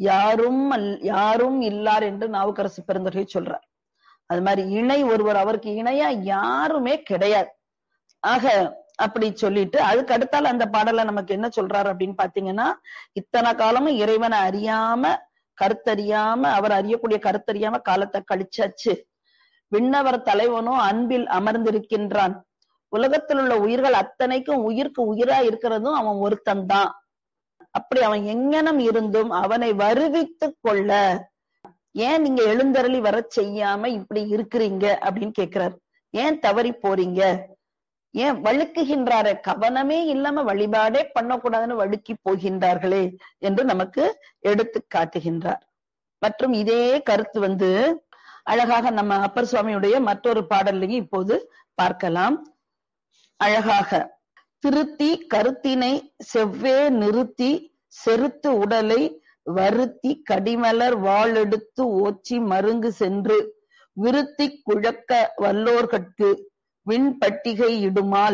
S3: யாரும் இல்லார் என்று நாவுக்கரசு பெருந்தகை சொல்றார். அது மாதிரி இணை ஒருவர், அவருக்கு இணையா யாருமே கிடையாது. ஆக அப்படி சொல்லிட்டு அதுக்கு அடுத்தால அந்த பாடல நமக்கு என்ன சொல்றாரு அப்படின்னு பாத்தீங்கன்னா, இத்தனை காலமும் இறைவனை அறியாம கருத்தறியாம, அவர் அறியக்கூடிய கருத்தறியாம காலத்தை கழிச்சாச்சு. விண்ணவர் தலைவனோ அன்பில் அமர்ந்திருக்கின்றான். உலகத்தில் உள்ள உயிர்கள் அத்தனைக்கும் உயிருக்கு உயிரா இருக்கிறதும் அவன் ஒருத்தன் தான். அப்படி அவன் எங்கனம் இருந்தும் அவனை வருவித்து கொள்ள ஏன் நீங்க எழுந்தருளி வர செய்யாம இப்படி இருக்கிறீங்க அப்படின்னு கேட்கிறார். ஏன் தவறி போறீங்க, ஏன் வழுக்குகின்றாரே, கவனமே இல்லாம வழிபாடே பண்ணக்கூடாதுன்னு வழுக்கி போகின்றார்களே என்று நமக்கு எடுத்து காட்டுகின்றார். மற்றும் இதே கருத்து அழகாக நம்ம அப்பர் சுவாமியுடைய மற்றொரு பாடல்லையும் இப்போது பார்க்கலாம். அழகாக திருத்தி கருத்தினை செவ்வே நிறுத்தி செருத்து உடலை வருத்தி கடிமலர் வாளெடுத்து ஓச்சி மருங்கு சென்று விருத்தி குழக்க வல்லோர்கட்கு விண்பட்டிகை இடுமால்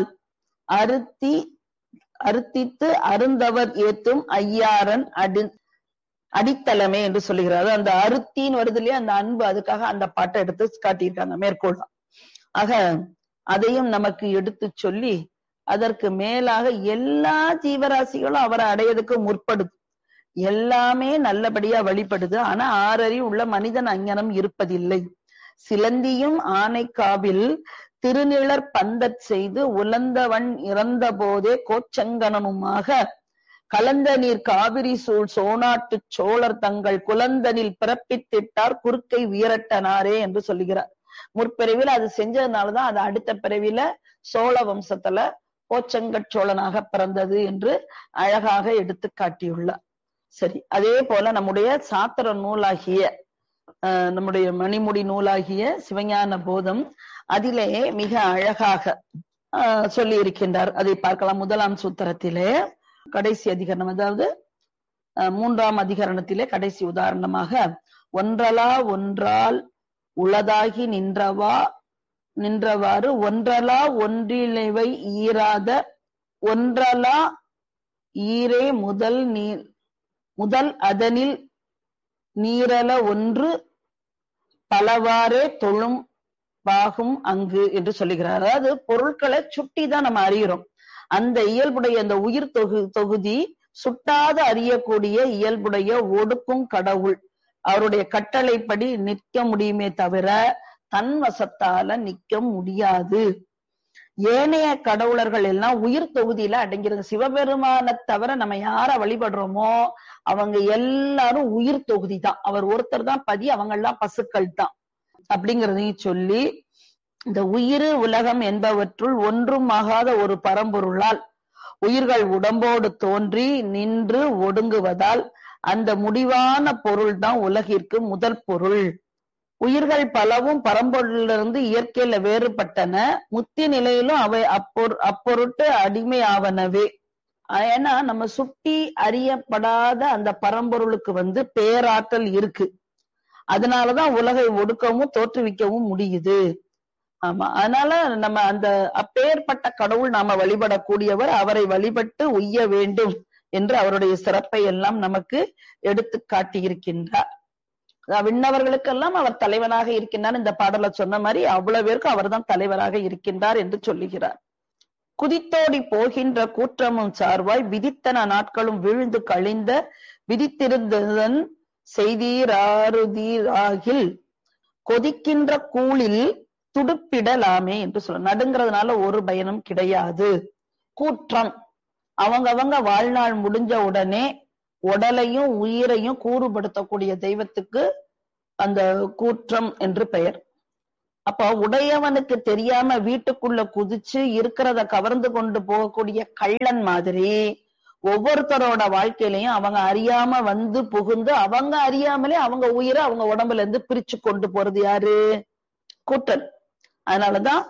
S3: அறுத்தித்து அருந்தவர் ஏத்தும் ஐயாரன் அடித்தளமே என்று சொல்லுகிறார். அந்த அருத்தின்னு வருது இல்லையா, அந்த அன்பு, அதுக்காக அந்த பாட்டை எடுத்து காட்டியிருக்காங்க மேற்கோள். ஆக அதையும் நமக்கு எடுத்து சொல்லி அதற்கு மேலாக எல்லா ஜீவராசிகளும் அவரை அடையதுக்கு முற்படுது, எல்லாமே நல்லபடியா வழிபடுது. ஆனா ஆறறிவு உள்ள மனிதன் அங்ஙனம் இருப்பதில்லை. சிலந்தியும் ஆனைக்காவில் திருநிழற் பந்தற் செய்து உலந்தவன் இறந்த போதே கோச்சங்கனனுமாக கலந்த நீர் காவிரி சூழ் சோனாட்டு சோழர் தங்கள் குலந்தனில் பிறப்பித்திட்டார் குறுக்கை வீரட்டனாரே என்று சொல்லுகிறார். முற்பிறவில அது செஞ்சதுனாலதான் அது அடுத்த பிறவில சோழ வம்சத்துல கோச்சங்கட் சோழனாக பிறந்தது என்று அழகாக எடுத்து காட்டியுள்ளார். சரி, அதே போல நம்முடைய சாத்திர நூலாகிய நம்முடைய மணிமுடி நூலாகிய சிவஞான போதம் அதிலே மிக அழகாக சொல்லி இருக்கின்றார். அதை பார்க்கலாம். முதலாம் சூத்திரத்திலே கடைசி அதிகரணம், அதாவது 3ஆம் அதிகரணத்திலே கடைசி உதாரணமாக ஒன்றலா ஒன்றால் உளதாகி நின்றவாறு ஒன்றலா ஒன்றிலைவை ஈராத ஒன்றலா ஈரே முதல் அதனில் நீரல ஒன்று பலவாறே தொழும் பாகும் அங்கு என்று சொல்லுகிறார். அதாவது பொருட்களை சுட்டி தான் நம்ம அறிகிறோம். அந்த இயல்புடைய அந்த உயிர் தொகுதி சுட்டாத அறியக்கூடிய இயல்புடைய ஒடுக்கும் கடவுள். அவருடைய கட்டளைப்படி நிற்க முடியுமே தவிர தன் வசத்தால நிற்க முடியாது. ஏனைய கடவுளர்கள் எல்லாம் உயிர் தொகுதியில அடங்கிறது. சிவபெருமானை தவிர நம்ம யார வழிபடுறோமோ அவங்க எல்லாரும் உயிர் தொகுதி தான். அவர் ஒருத்தர் தான் பதி, அவங்க எல்லாம் பசுக்கள் தான் அப்படிங்கிறதையும் சொல்லி, இந்த உயிர் உலகம் என்பவற்றுள் ஒன்றும் ஆகாத ஒரு பரம்பொருளால் உயிர்கள் உடம்போடு தோன்றி நின்று ஒடுங்குவதால் அந்த முடிவான பொருள் தான் உலகிற்கு முதல் பொருள். உயிர்கள் பலவும் பரம்பொருளிலிருந்து இயற்கையில வேறுபட்டன. முத்தி நிலையிலும் அவை அப்பொருட்டு அடிமை ஆவனவே. ஏன்னா நம்ம சுட்டி அறியப்படாத அந்த பரம்பொருளுக்கு பேராற்றல் இருக்கு. அதனாலதான் உலகை ஒடுக்கவும் தோற்றுவிக்கவும் முடியுது. ஆமா, அதனால நம்ம அந்த அப்பேற்பட்ட கடவுள் நாம வழிபடக்கூடியவர், அவரை வழிபட்டு உய்ய வேண்டும் என்று அவருடைய சிறப்பை எல்லாம் நமக்கு எடுத்து காட்டி இருக்கின்றார். விண்ணவர்களுக்கெல்லாம் அவர் தலைவனாக இருக்கின்றார். இந்த பாடல சொன்ன மாதிரி அவ்வளவு பேருக்கு அவர் தான் தலைவராக இருக்கின்றார் என்று சொல்லுகிறார். குதித்தோடி போகின்ற கூற்றமும் சார்வாய் விதித்தன நாட்களும் விழுந்து கழிந்த விதித்திருந்ததன் செய்தீராருதீராகில் கொதிக்கின்ற கூழில் துடுப்பிடலாமே என்று சொல்ல. நடுங்கிறதுனால ஒரு பயனும் கிடையாது. கூற்றம், அவங்கவங்க வாழ்நாள் முடிஞ்ச உடனே உடலையும் உயிரையும் கூறுபடுத்தக்கூடிய தெய்வத்துக்கு அந்த கூற்றம் என்று பெயர். அப்போ உடையவனுக்கு தெரியாம வீட்டுக்குள்ள குதிச்சு இருக்கிறத கவர்ந்து கொண்டு போகக்கூடிய கள்ளன் மாதிரி ஒவ்வொருத்தரோட வாழ்க்கையிலையும் அவங்க அறியாம புகுந்து அவங்க அறியாமலே அவங்க உயிரை அவங்க உடம்புல இருந்து பிரிச்சு கொண்டு போறது யாரு? கூற்றன். அதனாலதான்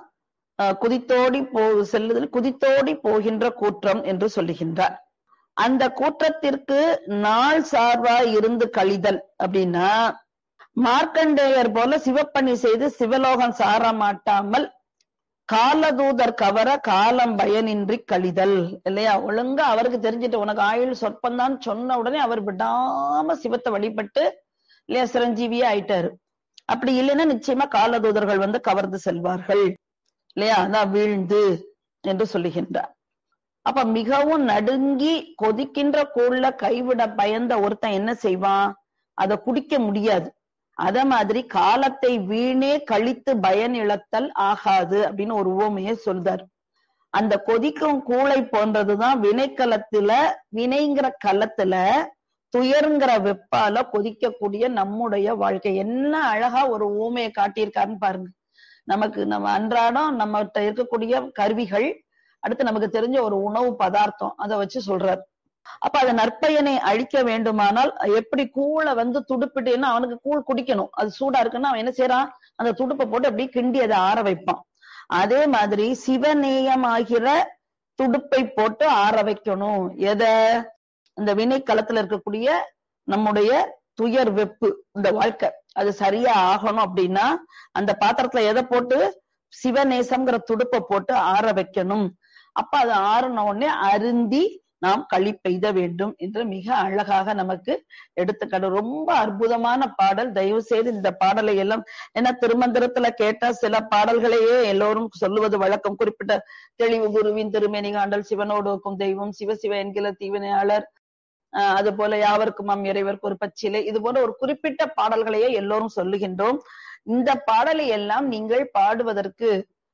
S3: குதித்தோடி போகின்ற கூற்றம் என்று சொல்லுகின்றார். அந்த கூற்றத்திற்கு நாள் சார்பா இருந்து கழிதல் அப்படின்னா, மார்க்கண்டேயர் போல சிவப்பணி செய்து சிவலோகம் சார மாட்டாமல் காலதூதர் கவர காலம் பயனின்றி கழிதல் இல்லையா? ஒழுங்கா அவருக்கு தெரிஞ்சுட்டு உனக்கு ஆயுள் சொற்பந்தான் சொன்ன உடனே அவர் விடாம சிவத்தை வழிபட்டு இல்லையா சிரஞ்சீவியே ஆயிட்டாரு. அப்படி இல்லைன்னா நிச்சயமா காலதூதர்கள் வந்து கவர்ந்து செல்வார்கள் இல்லையா? அதான் வீழ்ந்து என்று சொல்லுகின்றார். அப்ப மிகவும் நடுங்கி கொதிக்கின்ற கூழ்ல கைவிட பயந்த ஒருத்தன் என்ன செய்வான்? அதை குடிக்க முடியாது. அத மாதிரி காலத்தை வீணே கழித்து பயன் இழத்தல் ஆகாது அப்படின்னு ஒரு உவமையை சொல்றார். அந்த கொதிக்கும் கூளை போன்றதுதான் வினைக்களத்துல, வினைங்கிற களத்துல துயர்ங்கிற வெப்பால கொதிக்கக்கூடிய நம்முடைய வாழ்க்கை. என்ன அழகா ஒரு ஊமையை காட்டியிருக்காருன்னு பாருங்க. நம்ம அன்றாடம் நம்மகிட்ட இருக்கக்கூடிய கருவிகள், அடுத்து நமக்கு தெரிஞ்ச ஒரு உணவு பதார்த்தம், அதை வச்சு சொல்றாரு. அப்ப அந்த நற்பயனை அழிக்க வேண்டுமானால் எப்படி கூழை வந்து துடுப்பிட்டேன்னா அவனுக்கு கூழ் குடிக்கணும், அது சூடா இருக்குன்னா அவன் என்ன செய்யறான்? அந்த துடுப்பை போட்டு அப்படியே கிண்டி அதை ஆற வைப்பான். அதே மாதிரி சிவநேயமாகிற துடுப்பை போட்டு ஆற வைக்கணும். எதை? இந்த வினை களத்துல இருக்கக்கூடிய நம்முடைய துயர் வெப்பு, இந்த வாழ்க்கை அது சரியா ஆகணும் அப்படின்னா அந்த பாத்திரத்துல எதை போட்டு? சிவநேசம்ங்கிற துடுப்பை போட்டு ஆற வைக்கணும். அப்ப அது ஆறுன உடனே அருந்தி நாம் களி பெய்த வேண்டும் என்று மிக அழகாக நமக்கு எடுத்துக்காட்டு. ரொம்ப அற்புதமான பாடல். தயவு செய்து இந்த பாடலை எல்லாம், ஏன்னா திருமந்திரத்துல கேட்டா சில பாடல்களையே எல்லோரும் சொல்லுவது வழக்கம். குறிப்பிட்ட தெளிவு குருவின் திருமேனி காண்டல், சிவனோடுக்கும் தெய்வம், சிவசிவ என்கிற தீவினையாளர், அது போல யாவருக்குமாம் இறைவருக்கு ஒரு பச்சிலை, இது போல ஒரு குறிப்பிட்ட பாடல்களையே எல்லோரும் சொல்லுகின்றோம். இந்த பாடலை எல்லாம் நீங்கள் பாடுவதற்கு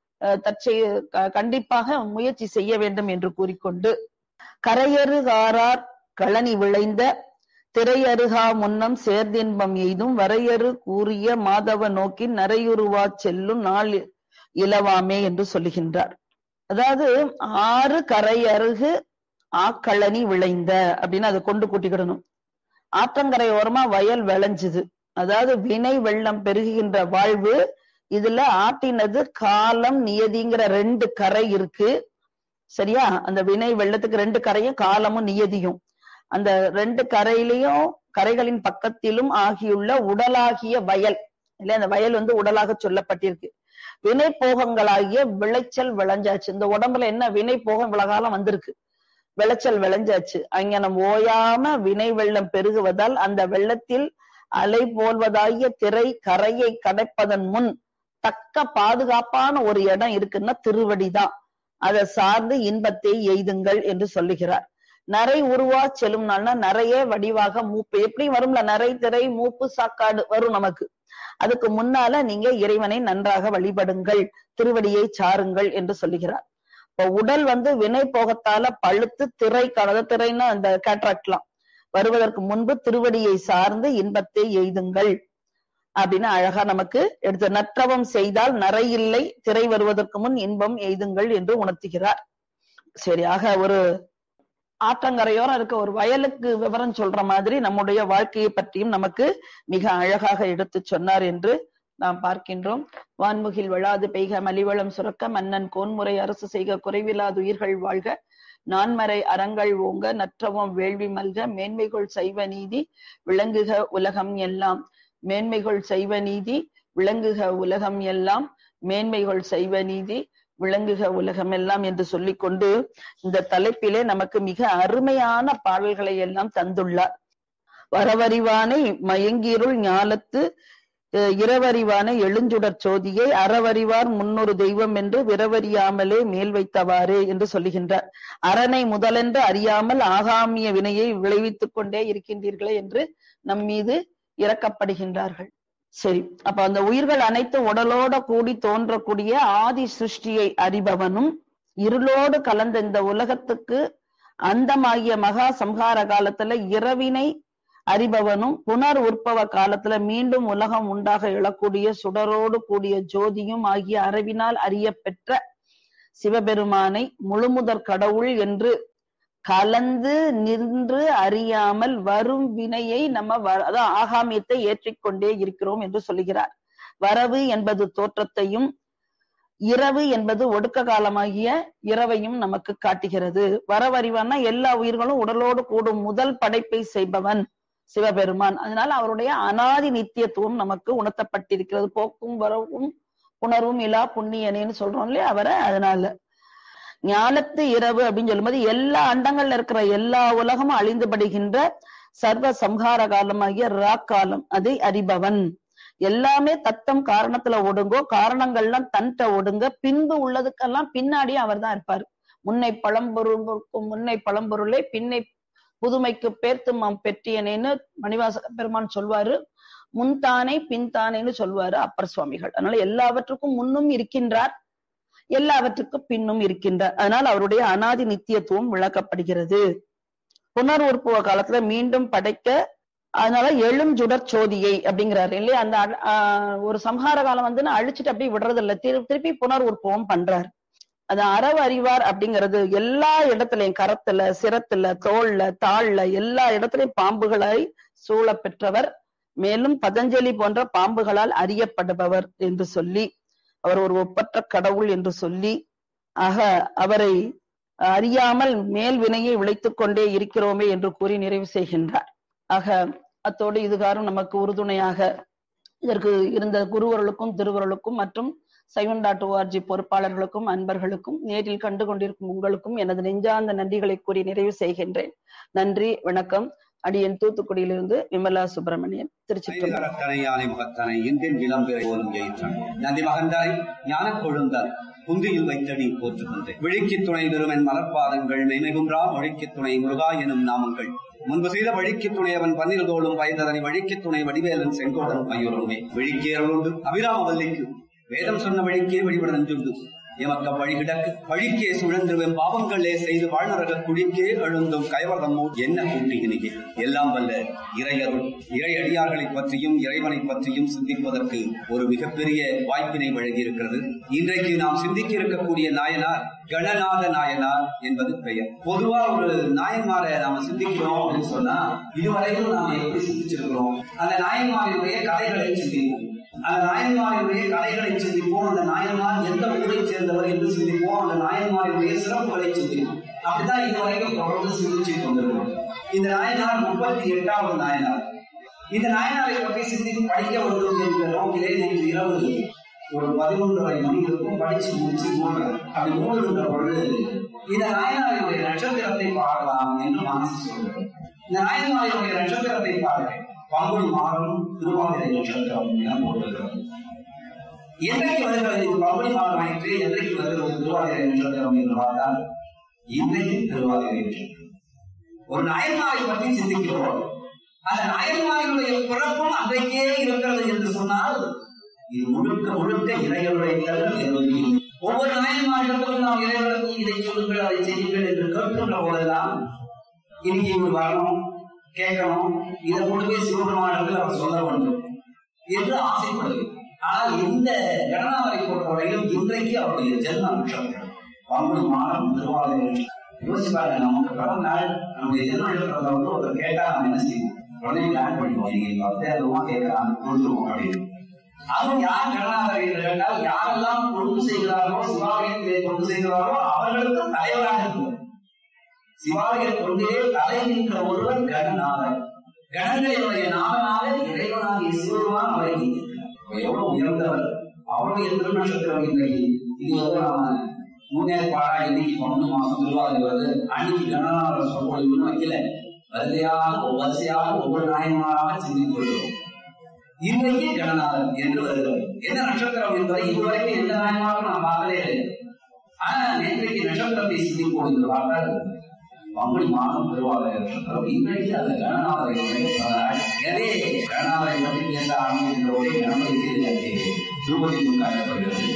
S3: கண்டிப்பாக முயற்சி செய்ய வேண்டும் என்று கூறிக்கொண்டு, கரையறுகாரார் களனி விளைந்த திரையருகா முன்னம் சேர்தின்பம் எய்தும் வரையறு கூறிய மாதவ நோக்கின் நரையுருவா செல்லும் நாள் இலவாமே என்று சொல்லுகின்றார். அதாவது 6 கரையருகு ஆக்களனி விளைந்த அப்படின்னு அதை கொண்டு கூட்டிக்கிடணும். ஆற்றங்கரை ஓரமா வயல் விளைஞ்சுது. அதாவது வினை வெள்ளம் பெருகுகின்ற வாழ்வு. இதுல ஆட்டினது காலம் நியதிங்கிற 2 கரை இருக்கு. சரியா? அந்த வினை வெள்ளத்துக்கு 2 கரையும் காலமும் நியதியும். அந்த 2 கரையிலையும் கரைகளின் பக்கத்திலும் ஆகியுள்ள உடலாகிய வயல் இல்ல, அந்த வயல் வந்து உடலாக சொல்லப்பட்டிருக்கு. வினை போகங்களாகிய விளைச்சல் விளைஞ்சாச்சு. இந்த உடம்புல என்ன வினை போகம் விலகாலம் வந்திருக்கு, விளைச்சல் விளைஞ்சாச்சு. அங்க நம்ம ஓயாம வினை வெள்ளம் பெருகுவதால் அந்த வெள்ளத்தில் அலை போல்வதாகிய திரை கரையை கடப்பதன் முன் தக்க பாதுகாப்பான ஒரு இடம் இருக்குன்னா திருவடிதான். அதை சார்ந்து இன்பத்தை எய்துங்கள் என்று சொல்லுகிறார். நரை உருவா செல்லும் நாள்னா நரையே வடிவாக மூப்பு எப்படி வரும்ல, நரை திரை மூப்பு சாக்காடு வரும் நமக்கு. அதுக்கு முன்னால நீங்க இறைவனை நன்றாக வழிபடுங்கள், திருவடியை சாருங்கள் என்று சொல்லுகிறார். இப்ப உடல் வந்து வினை போகத்தால பழுத்து திரை கலந்த திரைன்னா அந்த கேட்ராக்ட்லாம் வருவதற்கு முன்பு திருவடியை சார்ந்து இன்பத்தை எய்துங்கள் அப்படின்னு அழகா நமக்கு எடுத்து, நற்றவம் செய்தால் நரை இல்லை, திரை வருவதற்கு முன் இன்பம் எய்துங்கள் என்று உணர்த்துகிறார். சரியாக ஒரு ஆற்றங்கரையோரம் இருக்க ஒரு வயலுக்கு விவரம் சொல்ற மாதிரி நம்முடைய வாழ்க்கையை பற்றியும் நமக்கு மிக அழகாக எடுத்து சொன்னார் என்று நாம் பார்க்கின்றோம். வான்முகில் விழாது பெய்க மலிவளம் சுரக்க மன்னன் கோன்முறை அரசு செய்க குறைவில்லாது உயிர்கள் வாழ்க நான்மறை அறங்கள் ஓங்க நற்றவம் வேள்வி மல்க மேன்மைகள் சைவ நீதி விளங்குக உலகம் எல்லாம். மேன்மைகள் சைவ நீதி விளங்குக உலகம் எல்லாம், மேன்மைகள் சைவ நீதி விளங்குக உலகம் எல்லாம் என்று சொல்லிக்கொண்டு இந்த தலைப்பிலே நமக்கு மிக அருமையான பாடல்களை எல்லாம் தந்துள்ளார். வரவறிவானை மயங்கிருள் ஞாலத்து இரவறிவான எழுஞ்சுடர் சோதியை அறவறிவார் முன்னொரு தெய்வம் என்று விரவறியாமலே மேல் வைத்தவாறே என்று சொல்லுகின்றார். அரணை முதலென்று அறியாமல் ஆகாமிய வினையை விளைவித்துக் கொண்டே இருக்கின்றீர்களே என்று நம் மீது இறக்கப்படுகின்றார்கள். சரி, அப்ப அந்த உயிர்கள் அனைத்து உடலோட கூடி தோன்றக்கூடிய ஆதி சிருஷ்டியை அறிபவனும் இருளோடு கலந்த இந்த உலகத்துக்கு அந்தமாகிய மகா சம்ஹார காலத்துல இரவினை அறிபவனும் புனர் உற்பவ காலத்துல மீண்டும் உலகம் உண்டாக எழக்கூடிய சுடரோடு கூடிய ஜோதியும் ஆகிய அறிவினால் அறியப்பெற்ற சிவபெருமானை முழுமுதற் கடவுள் என்று கலந்து நின்று அறியாமல் வரும் வினையை நம்ம அதான் ஆகாமியத்தை ஏற்றிக்கொண்டே இருக்கிறோம் என்று சொல்லுகிறார். வரவு என்பது தோற்றத்தையும் இரவு என்பது ஒடுக்க காலமாகிய இரவையும் நமக்கு காட்டுகிறது. வரவறிவான்னா எல்லா உயிர்களும் உடலோடு கூடும் முதல் படைப்பை செய்பவன் சிவபெருமான். அதனால அவருடைய அனாதி நித்தியத்துவம் நமக்கு உணர்த்தப்பட்டிருக்கிறது. போக்கும் வரவும் புணர்வும் இலா புண்ணியனேன்னு சொல்றோம் இல்லையா அவரை. அதனால ஞானத்து இரவு அப்படின்னு சொல்லும்போது எல்லா அண்டங்கள்ல இருக்கிற எல்லா உலகமும் அழிந்துபடுகின்ற சர்வ சம்ஹார காலமாகிய ராக்காலம், அதை அறிபவன். எல்லாமே தத்தம் காரணத்துல ஒடுங்கோ, காரணங்கள்லாம் தன்ட்ட ஒடுங்க, பின்பு உள்ளதுக்கெல்லாம் பின்னாடியே அவர் தான் இருப்பாரு. முன்னை பழம்பொருளுக்கும் முன்னை பழம்பொருளை பின்னை புதுமைக்கு பேர்த்துமாம் பெற்றியனேன்னு மணிவாசக பெருமான் சொல்வாரு. முன்தானே பின்தானேன்னு சொல்வாரு அப்பர் சுவாமிகள். அதனால எல்லாவற்றுக்கும் முன்னும் இருக்கின்றார், எல்லாவற்றுக்கும் பின்னும் இருக்கின்றார். அதனால் அவருடைய அனாதி நித்தியத்துவம் விளக்கப்படுகிறது. புனர் உற்புவ காலத்துல மீண்டும் படைக்க, அதனால எழும் சுடர் சோதியை அப்படிங்கிறாரு இல்லையா. அந்த ஒரு சம்ஹார காலம் வந்து அழிச்சிட்டு அப்படியே விடுறது இல்லை, திருப்பி புனர் உற்பவம் பண்றாரு. அது அறவு அறிவார் அப்படிங்கிறது எல்லா இடத்துலயும், கரத்துல, சிரத்துல, தோல்ல, தாழ்ல, எல்லா இடத்துலயும் பாம்புகளை சூழ பெற்றவர். மேலும் பதஞ்சலி போன்ற பாம்புகளால் அறியப்படுபவர் என்று சொல்லி, அவர் ஒரு ஒப்பற்ற கடவுள் என்று சொல்லி, ஆக அவரை அறியாமல் மேல் வினையை விளைத்துக் கொண்டே இருக்கிறோமே என்று கூறி நிறைவு செய்கின்றார். ஆக அத்தோடு இதுகாரும் நமக்கு உறுதுணையாக இதற்கு இருந்த குருவர்களுக்கும் திருவர்களுக்கும் மற்றும் சைவம்.org பொறுப்பாளர்களுக்கும் அன்பர்களுக்கும் நேரில் கண்டு கொண்டிருக்கும் உங்களுக்கும் எனது நெஞ்சார்ந்த நன்றிகளை கூறி நிறைவு செய்கின்றேன். நன்றி, வணக்கம். அடியன் தூத்துக்குடியிலிருந்து விமலா சுப்பிரமணியன், திருச்சிற்றம்பலம்.
S4: நந்தி மகந்தாய் ஞான கொழுந்தாய் புந்தியில் வைத்தடி போற்றுகின்றேன். விழிக்கு துணை பெருமன் மலர்பாதங்கள் மெய்மைகுன்றா மொழிக்கு துணை முருகா எனும் நாமங்கள் முன்பு செய்த வழிக்கு துணையவன் பன்னிரு தோளும் பயந்ததனை வழிக்கு துணை வடிவேலன் செங்கோடன் பையுறவுமே விழிக்கேறலுண்டு அபிராமவல்லிக்கு வேதம் சொன்ன வழிக்கே வழிபட நஞ்சுண்டு எமக்க வழி கிடக்கு வழிக்கே சுழன்றுவன் பாவங்களே செய்து வாழ்நரக குழிக்கே எழுந்தும் கைவர்தமோ என்ன கூட்டுகினியே. எல்லாம் வல்ல இறையருள் இறை அடியார்களை பற்றியும் இறைவனை பற்றியும் சிந்திப்பதற்கு ஒரு மிகப்பெரிய வாய்ப்பினை வழங்கியிருக்கிறது. இன்றைக்கு நாம் சிந்திக்க இருக்கக்கூடிய நாயனார் கணநாத நாயனார் என்பது பெயர். பொதுவா ஒரு நாயன்மாரை நாம சிந்திக்கிறோம் அப்படின்னு சொன்னா இதுவரைக்கும் நாம எப்படி சிந்திச்சிருக்கிறோம், அந்த நாயன்மாரினுடைய கதைகளை சிந்திப்போம், அந்த நாயன்மாரினுடைய கதைகளை சிந்திப்போம், அந்த நாயன்மார் எந்த ஊரை சேர்ந்தவர் என்று சிந்திப்போம், அந்த நாயன்மாரினுடைய சிறப்புகளை சிந்திப்போம். அப்படிதான் இதுவரைக்கும் தொடர்ந்து சிந்திச்சு கொண்டிருக்கிறோம். இந்த நாயனார் 38வது நாயனார். இந்த நாயனாரை பற்றி சிந்தித்து படிக்க வேண்டும் என்ற நோக்கிலே நேற்று இரவு ஒரு 11:30 மணி இருக்கும் படிச்சு முடிச்சு மூடுறேன். அப்படி மூடுகின்ற பொழுது இந்த நாயனாரினுடைய நட்சத்திரத்தை பார்க்கலாம் என்று மனசு சொல்றேன். இந்த நாயன்மாரினுடைய நட்சத்திரத்தை பார்க்கிறேன். பங்குனி மாதம் திருவாதிரை நட்சத்திரம் என போட்டிருக்கிறது. என்றைக்கு வருகிறது இது பங்குனி மாதம் ஆயிற்று, என்றைக்கு வருகிறது திருவாதிரை நட்சத்திரம் என்று பார்த்தால் இன்றைக்கு திருவாதிரை நட்சத்திரம். ஒரு நாயன்மாரை பற்றி சிந்திக்கிறோம், அந்த நாயன்மாரினுடைய பிறப்பும் அன்றைக்கே இருக்கிறது என்று சொன்னால் இது முழுக்க முழுக்க இறைவனுடைய தவிர எதுவும். ஒவ்வொரு நாயன்மாரிடத்திலும் நாம் இறைவனுக்கு இதை சொல்லுங்கள் அதை செய்யுங்கள் என்று கேட்கின்ற போதெல்லாம் இன்னைக்கு இவர் வரணும், கேட்கணும், இதை கொண்டு போய் சிவபெருமானத்தில் அவர் சொல்ல வேண்டும் என்று ஆசைப்படுகிறது. ஆனால் இந்த கணநாதரை பொறுத்தவரையிலும் இன்றைக்கு அவருடைய ஜென்ம நட்சத்திரம் பங்குனி மாதம் திருவாதிரை. யோசிப்பாங்க, நமக்கு பிறந்த நாள் நம்முடைய ஜென்ம நட்சத்திரத்தை வந்து ஒருத்தர் கேட்டா நம்ம என்ன செய்வோம், உடனே பிளான் பண்ணுவோம், நீங்க 10,000 கேட்கலாம் கொடுத்துருவோம் அப்படின்னு. அதுவும் யார் கணநாதர் என்று கேட்டால் யாரெல்லாம் தொண்டு செய்கிறார்களோ, சிவாலயத்திலே தொண்டு செய்கிறார்களோ அவர்களுக்கு தலைவராக இருக்கும். சிவாலய தொண்டிலே தலை நின்ற ஒருவர் கணநாதர். கணங்களுடைய நாதனாக இறைவனாகிய சிவருமான் அவரை நீந்திருக்கிறார். எவ்வளவு உயர்ந்தவர். அவருடைய திருநட்சத்திரம் இன்றைக்கு இது வந்து நாம முன்னேற்பாடா இன்னைக்கு 1 மாசம் திருவாதிரை வருது, அன்னைக்கு கணநாதர் சொற்பொழிவுன்னு வைக்கல, வரிசையாக ஒவ்வொரு நாயன்மாராக சிந்தித்து வருகிறோம். இன்றைக்கு கணநாதர் என்று வருகிறது. என்ன நட்சத்திரம் என்பதை இதுவரைக்கும் எந்த நாயன்மாரும் நான் பார்த்ததே கிடையாது. ஆனா நேற்றைக்கு நட்சத்திரத்தை சிந்திப்போம் என்று பார்த்தால் பங்குனி மாதம் திருவாதிரை நட்சத்திரம். இன்றைக்கு அந்த கணநாதரை எனவே கணநாதரை பற்றி பேச ஆரம்பிக்கின்ற ஒரே கணபதி திருப்பதி காட்டப்படுகிறது.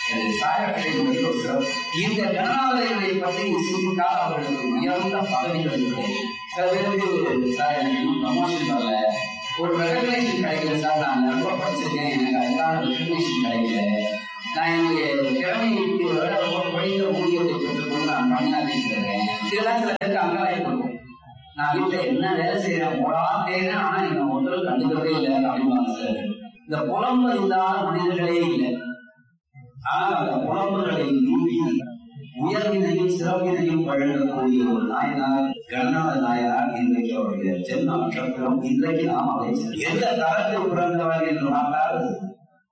S4: இந்த கணநாதரை பற்றி சிந்தித்தால் அவர்களுக்கு உயர்ந்த பதவிகள் கிடையாது. சில பேருக்கு ப்ரமோஷன் வரல, ஒரு ரெகக்னேஷன் கிடைக்கல சார், நான் ரொம்ப படிச்சிருக்கேன், எனக்கு அதுக்கான ரெகக்னேஷன் கிடைக்கல, நான் என்னுடைய திறமைக்கு படிக்கிற ஊதியத்தை பெற்றுக்கொண்டு நான் பணியாற்றிட்டு இருக்கேன். இதெல்லாம் சில பேருக்கு அங்கெல்லாம் இருக்கும். நான் வீட்டுல என்ன வேலை செய்யறேன் போடாட்டேன், ஆனா நீங்க ஒருத்தர் கண்டுக்கிறதே இல்லை அப்படின்னு சார். இந்த புலம்பு இல்லாத மனிதர்களே இல்லை. ஆனால் அந்த புலம்புகளை நீங்கி உயர்வினையும் சிறப்பினையும் வழங்கக்கூடிய ஒரு நாயனார் கணநாத நாயனார். இன்றைக்கு அவருடைய ஜென்ம நட்சத்திரம். இன்றைக்கு நாம் அதை எந்த தரத்தில் பிறந்தவர் என்று பார்த்தால்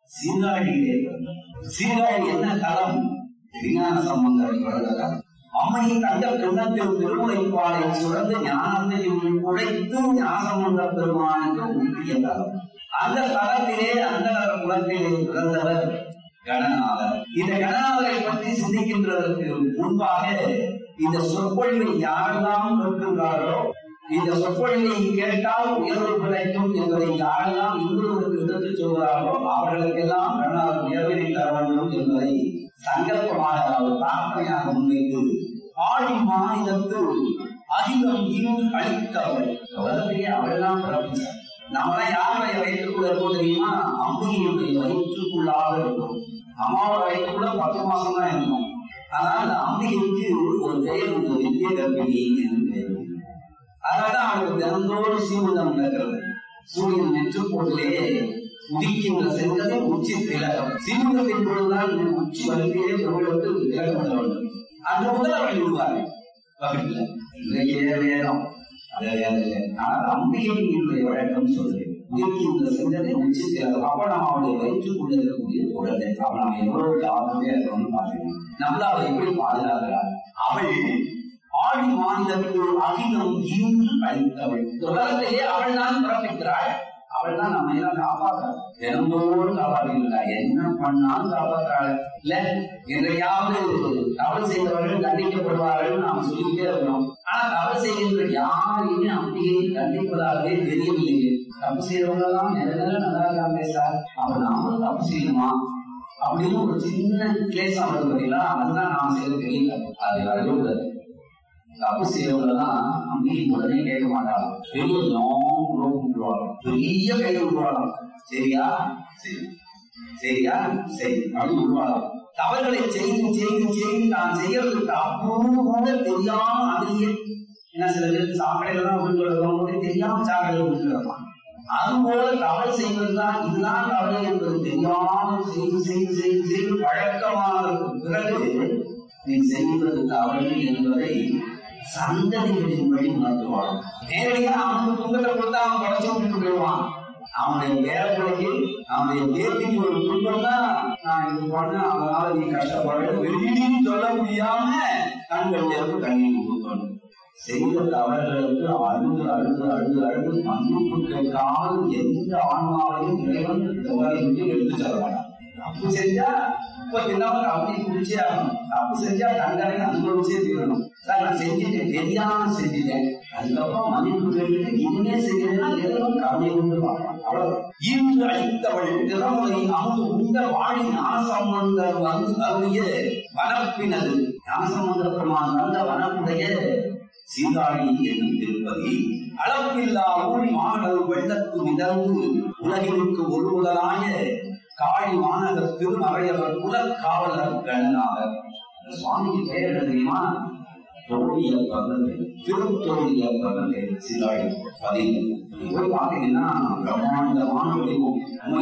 S4: சீர்காழியிலே பிறந்தார். சீர்காழி என்ன தலம்? விஞ்ஞான சம்பந்தர் பிறந்ததால் அம்மை தந்த கிண்ணத்தில் திருமுறைப்பாலை சுரந்து ஞானத்தையும் உழைத்து ஞானசம்பந்த பெருமானுக்கு ஊட்டிய தலம். அந்த தலத்திலே அந்த குலத்திலே பிறந்தவர் கணநாதர். இந்த கணநாதரை பற்றி சிந்திக்கின்றதற்கு முன்பாக இந்த சொற்பொழிவை யாரெல்லாம் கேட்கின்றார்களோ, இந்த சொற்பொழிவை கேட்டால் உயர்வு கிடைக்கும் என்பதை யாரெல்லாம் இன்னொருவருக்கு எடுத்துச் சொல்கிறார்களோ அவர்களுக்கெல்லாம் கணநாதர் உயர்வினை தர வேண்டும் என்பதை சங்கல்பமாக பிரார்த்தனையாக முன்வைத்து ஆடி மாநிலத்து அகிலம் இன்று அளித்தவள் உலகத்தையே அவள்தான் பிறப்பிச்சார். நாமெல்லாம் யாருடைய வயிற்றுக்குள்ள இருக்கோம் தெரியுமா? அம்பிகையுடைய வயிற்றுக்குள்ளாக இருக்கும். அம்மாவோட வயிற்றுக்குள்ள 10 மாசம் தான் இருக்கும். ஆனால் அந்த அம்பிகைக்கு ஒரு பெயர் உண்டு, நித்திய கர்ப்பிணி என்று பெயர். அதனாலதான் அவளுக்கு தினந்தோறும் சீமந்தம் நடக்கிறது. சூரியன் நெற்றுப்போட்டிலே உதிக்கின்ற செங்கதை உச்சி திலகம். சீமந்தத்தின் பொழுதுதான் உச்சி வலிமையே பெருமிடத்து திலகம் பண்ண வேண்டும். அன்று முதல் அவள் விடுவார்கள் வகுப்பில். இன்றைய வேதம் அதை வேதில்லை. ஆனால் அம்பிகையினுடைய வழக்கம் சொல்றேன். உதிக்கின்ற செங்கதை உச்சி திலகம். அப்ப நாம் அவளுடைய வயிற்றுக்குள்ள இருக்கக்கூடிய குழந்தை அவள் நாம் எவ்வளவு ஜாக்கிரதையா இருக்கணும்னு பார்க்கணும். நம்மள அவள் எப்படி பாதுகாக்கிறாள்? அவள் ஆடி மாநிலத்து அகிலம் இன்று அளித்தவள். உலகத்தையே அவள் தான் பிறப்பிக்கிறாள். அவள் தான் நம்ம எல்லாம் காப்பாற்றாள். தினந்தோறும் காப்பாற்றுகிறாள். என்ன பண்ணாலும் காப்பாற்றாள். இல்ல என்றையாவது தவறு செய்தவர்கள் தண்டிக்கப்படுவார்கள் நாம் சொல்லிக்கிட்டே இருக்கிறோம். ஆனா தவறு செய்கின்ற யாரையுமே அம்பிகையை கண்டிப்பதாகவே தெரியவில்லையே. தப்பு செய்யறவங்க எல்லாம் நிறைய நல்லா இருக்காங்க சார், அவன் நாமளும் தப்பு செய்யணுமா அப்படின்னு ஒரு சின்ன கிளேசம் வருது பார்த்தீங்களா? அதுதான் நாம் செய்ய தெரியல. அது வரவே கூடாது. தப்பு செய்யறவங்கதான் அம்பிகை உடனே கேட்க மாட்டாங்க. பெரிய லாங் ரோப் விட்டுருவாங்க, பெரிய கையை விட்டுருவாங்க. சரியா சரி, சரியா சரி அப்படின்னு விட்டுருவாங்க. தவறுகளை செய்து செய்து செய்து நான் செய்யறதுக்கு அப்போது கூட தெரியாம அதுலயே, ஏன்னா சில பேருக்கு சாக்கடையில விழுந்து தெரியாம சாக்கடையில விழுந்துருப்பான். அதுபோல தவறு செய்வதுதான் இதுதான் தவறு என்பது தெரியாமல் செய்து செய்து செய்து செய்து பழக்கமானதற்கு பிறகு நீ செய்வது தவறு என்பதை சந்ததிகளின் வழி உணர்த்துவான். நேரடியா அவனுக்கு துன்பத்தை கொடுத்தா அவன் தொடர்ச்சி விட்டு போயிடுவான். அவனுடைய வேலைக்கு அவனுடைய தேர்த்திக்கு ஒரு துன்பம் தான் நான் இது பண்ண, அதனால நீ கஷ்டப்படுற வெளியிலும் சொல்ல முடியாம கண்களிலிருந்து கண்ணீர் கொடுக்கணும். செய்த தவறுகளுக்கு அழுது அழுது அழுது அழுது மன்னிப்பு கேட்காமல் எந்த ஆன்மாவையும் இறைவன் இந்த உலகிற்கு எடுத்து செல்ல மாட்டான். தப்பு செஞ்சா இப்ப தினமும் அப்படி குடிச்சே ஆகணும். தப்பு செஞ்சா தண்டனை அனுபவிச்சே தீரணும். சார் நான் செஞ்சுட்டேன், தெரியாம செஞ்சுட்டேன், அதுக்கப்புறம் மன்னிப்பு கேட்டு இனிமே செய்யறேன்னா எதுவும் கவலை கொண்டு பார்க்கலாம். அவ்வளவு இன்று அளித்தவள் திறமுறை அமுது உண்ட வாழி ஞானசம்பந்தர் வந்து அருளிய வனப்பினது. ஞானசம்பந்த பெருமான் வந்த வனப்புடைய சீர்காழி என்னும் திருப்பதி அளப்பில்லா ஊழி மாடல் வெள்ளத்து மிதந்து உலகிற்கு ஒரு முதலாய காழி மாநகர் திருமறையவர் குலக்காவலர் கணநாதர். சுவாமிக்கு பெயர் தெரியுமா? தோழிய பகல், திருத்தோழிய பகல் சீர்காழி பதிவு. போய் பார்த்தீங்கன்னா பிரம்மாண்டமான வடிவம்,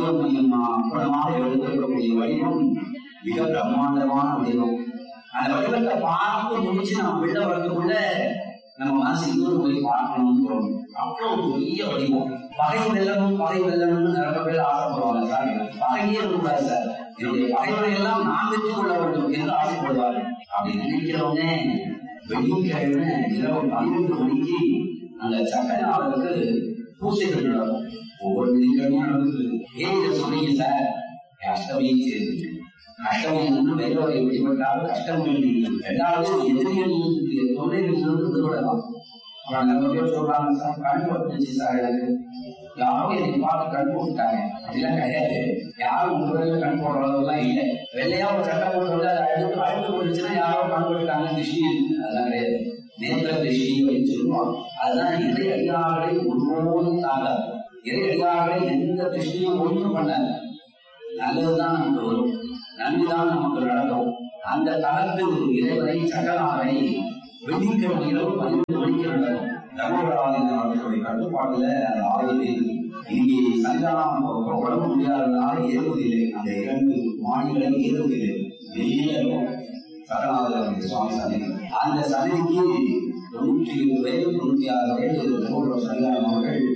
S4: அப்படமாக எடுத்திருக்கக்கூடிய வடிவம் மிக பிரம்மாண்டமான வடிவம். அந்த வடிவத்தை பார்த்து முடிச்சு நம்ம வெளில வரதுக்குள்ள நம்ம மனசு இன்னொரு போய் பார்க்கணும்னு தோணும். அவ்வளவு பெரிய வடிவம். பகை வெல்லமும் பகை வெல்லணும்னு நிறைய பேர் ஆசைப்படுவாங்க. சார் பகையே இருக்காது சார், என்னுடைய பகைவரை எல்லாம் நான் வெற்றி கொள்ள வேண்டும் என்று ஆசைப்படுவாரு. அப்படி நினைக்கிறவங்க வெள்ளிக்கிழமை இரவு 12 மணிக்கு அந்த சக்கரநாதருக்கு பூசைகள் நடக்கும். ஒவ்வொரு வெள்ளிக்கிழமையும் நடக்குது. ஏன் இதை சொன்னீங்க சார்? அஷ்டமியும் சேர்ந்து அஷ்டமி வேறுவரை வெளிப்பட்டால் கஷ்டம் நீங்கும். 2வது எதிரிகளுடைய தொழிலிருந்து விடுபடலாம். அப்புறம் நிறைய பேர் சொல்றாங்க சார் கண் போட்டுச்சு சார், எனக்கு யாரும் என்னை பார்த்து கண் போட்டுட்டாங்க. அப்படிலாம் கிடையாது. யாரும் உங்க கண் போடுற அளவுலாம் இல்லை. வெள்ளையா ஒரு சட்டம் போட்டு அழுத்து அழுத்து போட்டுச்சுன்னா யாரும் கண் போட்டுட்டாங்க திருஷ்டி, அதெல்லாம் கிடையாது. நேத்திர திருஷ்டி அப்படின்னு சொல்லுவாங்க. அதுதான் இறை அடியார்களை ஒருபோதும் தாங்காது. இறை அடியார்களை எந்த திருஷ்டியும் ஒன்றும் பண்ணாது. நல்லதுதான் நமக்கு வரும், நன்மைதான் நமக்கு நடக்கும். அந்த தளத்து இறைவனை சட்டநாதனை வெள்ளிக்கிழமை இரவு 12 மணிக்கு நடக்கும். தர்மபுராஜன் அவர்களுடைய கட்டுப்பாட்டுல அந்த ஆலயத்தில் இங்கே சன்னிதானம் உடம்பு முடியாததுனால ஏறுவதில்லை. அந்த 2 மாடிகளை ஏறுவதில்லை, வெளியில இருக்கும் சட்டநாதர் சுவாமி சன்னிதி. அந்த சன்னிதிக்கு 97 வயது 96 வயது தர்மபுர சன்னிதானம் அவர்கள்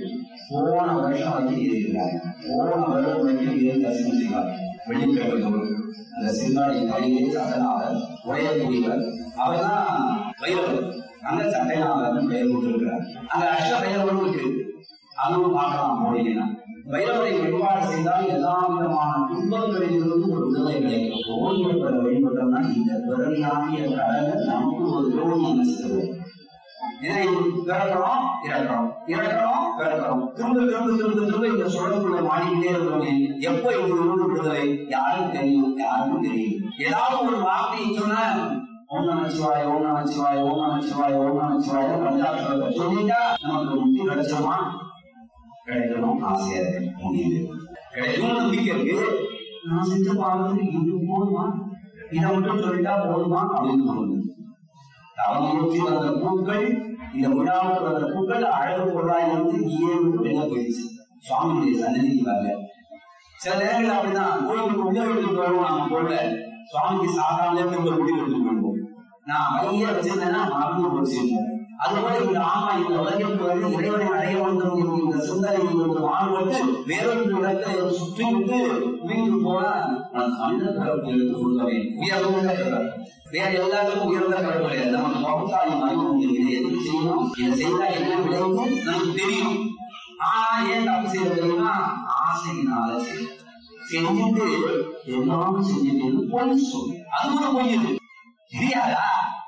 S4: போன வருஷம் வரைக்கும் இருக்கிறாங்க. போன வருடம் வரைக்கும் ஏறி தரிசனம் செய்வார். வெள்ளிக்கிழமை அந்த சிறுநாளை கையிலே சட்டநாதர் உடையக்கூடியவர். அவர் தான் பைரவர். அங்க சட்டைநாதர் பெயர் கொண்டிருக்கிறார். அங்க அஷ்ட பைரவரும் இருக்கு. அதுவும் பார்க்கலாம் போனீங்கன்னா. பைரவரை வழிபாடு செய்தால் எல்லா விதமான துன்பங்களிலிருந்து ஒரு விடுதலை கிடைக்கும். ஓய்வு பெற வழிபட்டோம்னா இந்த பிறவியாகிய கடலை நமக்கு ஒரு யோகி அமைச்சிருவோம். இதை பிறக்கிறோம், இறக்கிறோம், இறக்கிறோம், பிறக்கிறோம், திரும்ப திரும்ப திரும்ப திரும்ப இந்த சுழற்குள்ள மாடிக்கிட்டே இருக்கிறோமே. எப்ப இவங்க விடுதலை யாரும் தெரியும், யாருக்கும் தெரியும். ஏதாவது ஒரு வார்த்தையை சொன்னா ஓம் நமச்சிவாய, ஓம் நமச்சிவாய, ஓம் நமச்சிவாய, ஓம் நமச்சிவாய பஞ்சாட்சரத்தை சொல்லிட்டா நமக்கு முக்தி கிடைச்சிருமா? கிடைக்கணும் ஆசையா இருக்கு, முடியுது. கிடைக்கும் நம்பிக்கை இருக்கு. நான் செஞ்ச பாவத்துக்கு இது போதுமா, இதை மட்டும் சொல்லிட்டா போதுமா அப்படின்னு தோணுது. தவமுற்றி வந்த பூக்கள், இந்த விழாவுக்கு வந்த பூக்கள் அழகு பொருளாய் இருந்து இங்கே வெளியே போயிடுச்சு. சுவாமியுடைய சன்னதிக்கு வரல. சில நேரங்கள் அப்படிதான் கோயிலுக்கு உள்ள எடுத்துட்டு போவோம். நாம போல சுவாமிக்கு சாதாரண திரும்ப வீடு எடுத்துட்டு போயிடுவோம். நான் வழியே வச்சிருந்தேன்னா மறந்து போச்சிருப்போம். அதுபோல இந்த ஆமா இந்த உலகிற்கு வந்து இறைவனை அடைய வேண்டும் என்று இந்த சிந்தனை மாறுபட்டு வேறொரு இடத்தை சுற்றி விட்டு மீண்டும் போல நான் மனித பிறப்பு எடுத்துக் கொள்வதை உயர்ந்த வேற எல்லாத்துக்கும் உயர்ந்த பிறப்பு கிடையாது. நம்ம பகுத்தாயும் அறிவும் இதை எதுக்கு செய்யணும், இதை செய்தா என்ன விளைவு நமக்கு தெரியும். ஆனா ஏன் தப்பு செய்ய தெரியுமா? ஆசையினால செஞ்சுட்டு எல்லாம் செஞ்சுட்டு பொய் சொல்லு. அது கூட பொய்யுது தெரியாதா?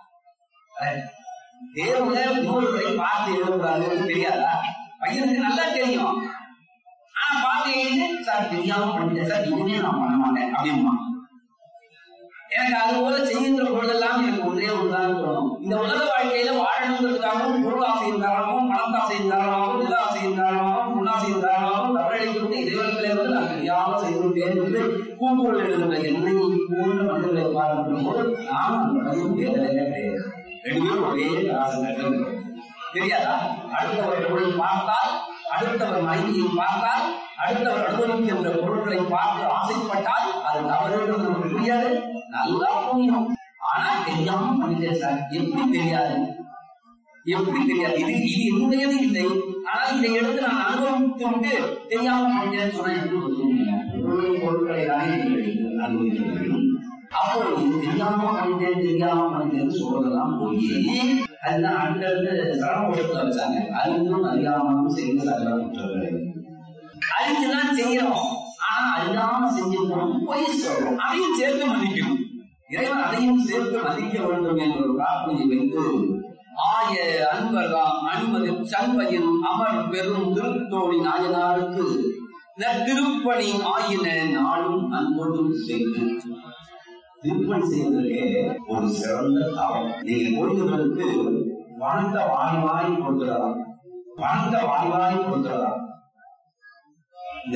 S4: தேர்வுல நூல்களை பார்த்து எழுதுறாருன்னு தெரியாதா? பையனுக்கு நல்லா தெரியும். ஆனா பார்த்து எழுதி சார் தெரியாம பண்ணிட்டேன் சார், இனிமே நான் பண்ண மாட்டேன் அப்படிமா. எனக்கு அது போல செய்கின்ற பொழுதெல்லாம் எனக்கு ஒன்றே ஒன்றுதான் தோணும். இந்த உலக வாழ்க்கையில வாழணுங்கிறதுக்காகவும் பொருள் ஆசையின் காரணமாகவும் பணத்தாசையின் காரணமாகவும் நில ஆசையின் காரணமாகவும் முன்னாசையின் காரணமாகவும் தவறடைந்து இறைவனத்திலே வந்து நான் தெரியாம செய்துவிட்டேன் என்று கூட்டுகள் எழுதுகிற என்னை போன்ற மனிதர்களை பார்க்கும் போது நான் அந்த பதிவு வேதனையே கிடையாது. ரெண்டு பேரும் ஒரே கலாசங்கள் தெரியாதா? அடுத்தவர் பொருளை பார்த்தால், அடுத்தவர் மனைவியை பார்த்தால், அடுத்தவர் அனுபவிக்கின்ற பொருட்களை பார்த்து ஆசைப்பட்டால் அது தவறுன்றது நமக்கு புரியாது, நல்லா புரியும். ஆனா தெரியாம பண்ணிட்டேன் சார். எப்படி தெரியாது? எப்படி தெரியாது? இது இது என்னுடையது இல்லை. ஆனால் இதை எடுத்து நான் அனுபவித்து விட்டு தெரியாம பண்ணிட்டேன்னு சொன்னா எப்படி பொருட்களை தானே அனுபவிக்க முடியும். அப்போ இது தெரியாம பண்ணிட்டேன்னு சொல்றதெல்லாம் போய் அதுதான் அடுத்தடுத்து சரணத்துல வச்சாங்க. அறிந்தும் அறியாமலும் செய்து சகல குற்றங்கள். அறிந்துதான் செய்யறோம், ஆனா அறியாம செஞ்சிருக்கோம், போய் சொல்றோம். அதையும் சேர்த்து மதிக்கணும். இறைவன் அதையும் சேர்த்து மதிக்க வேண்டும் என்ற ஒரு பிரார்த்தனையை வைத்து ஆய அன்பர்தாம் அனுமதி சண்பையின் அமர் பெரும் திருத்தோணி நாயனாருக்கு திருப்பணி ஆயின நாளும் அன்போடும் செய்து. திருப்பணி செய்வதற்கே ஒரு சிறந்த தவம். நீங்க கோயில்களுக்கு பணத்தை வாய்வாய் கொடுத்துடலாம், பணத்தை வாய்வாய் கொடுத்துடலாம். இந்த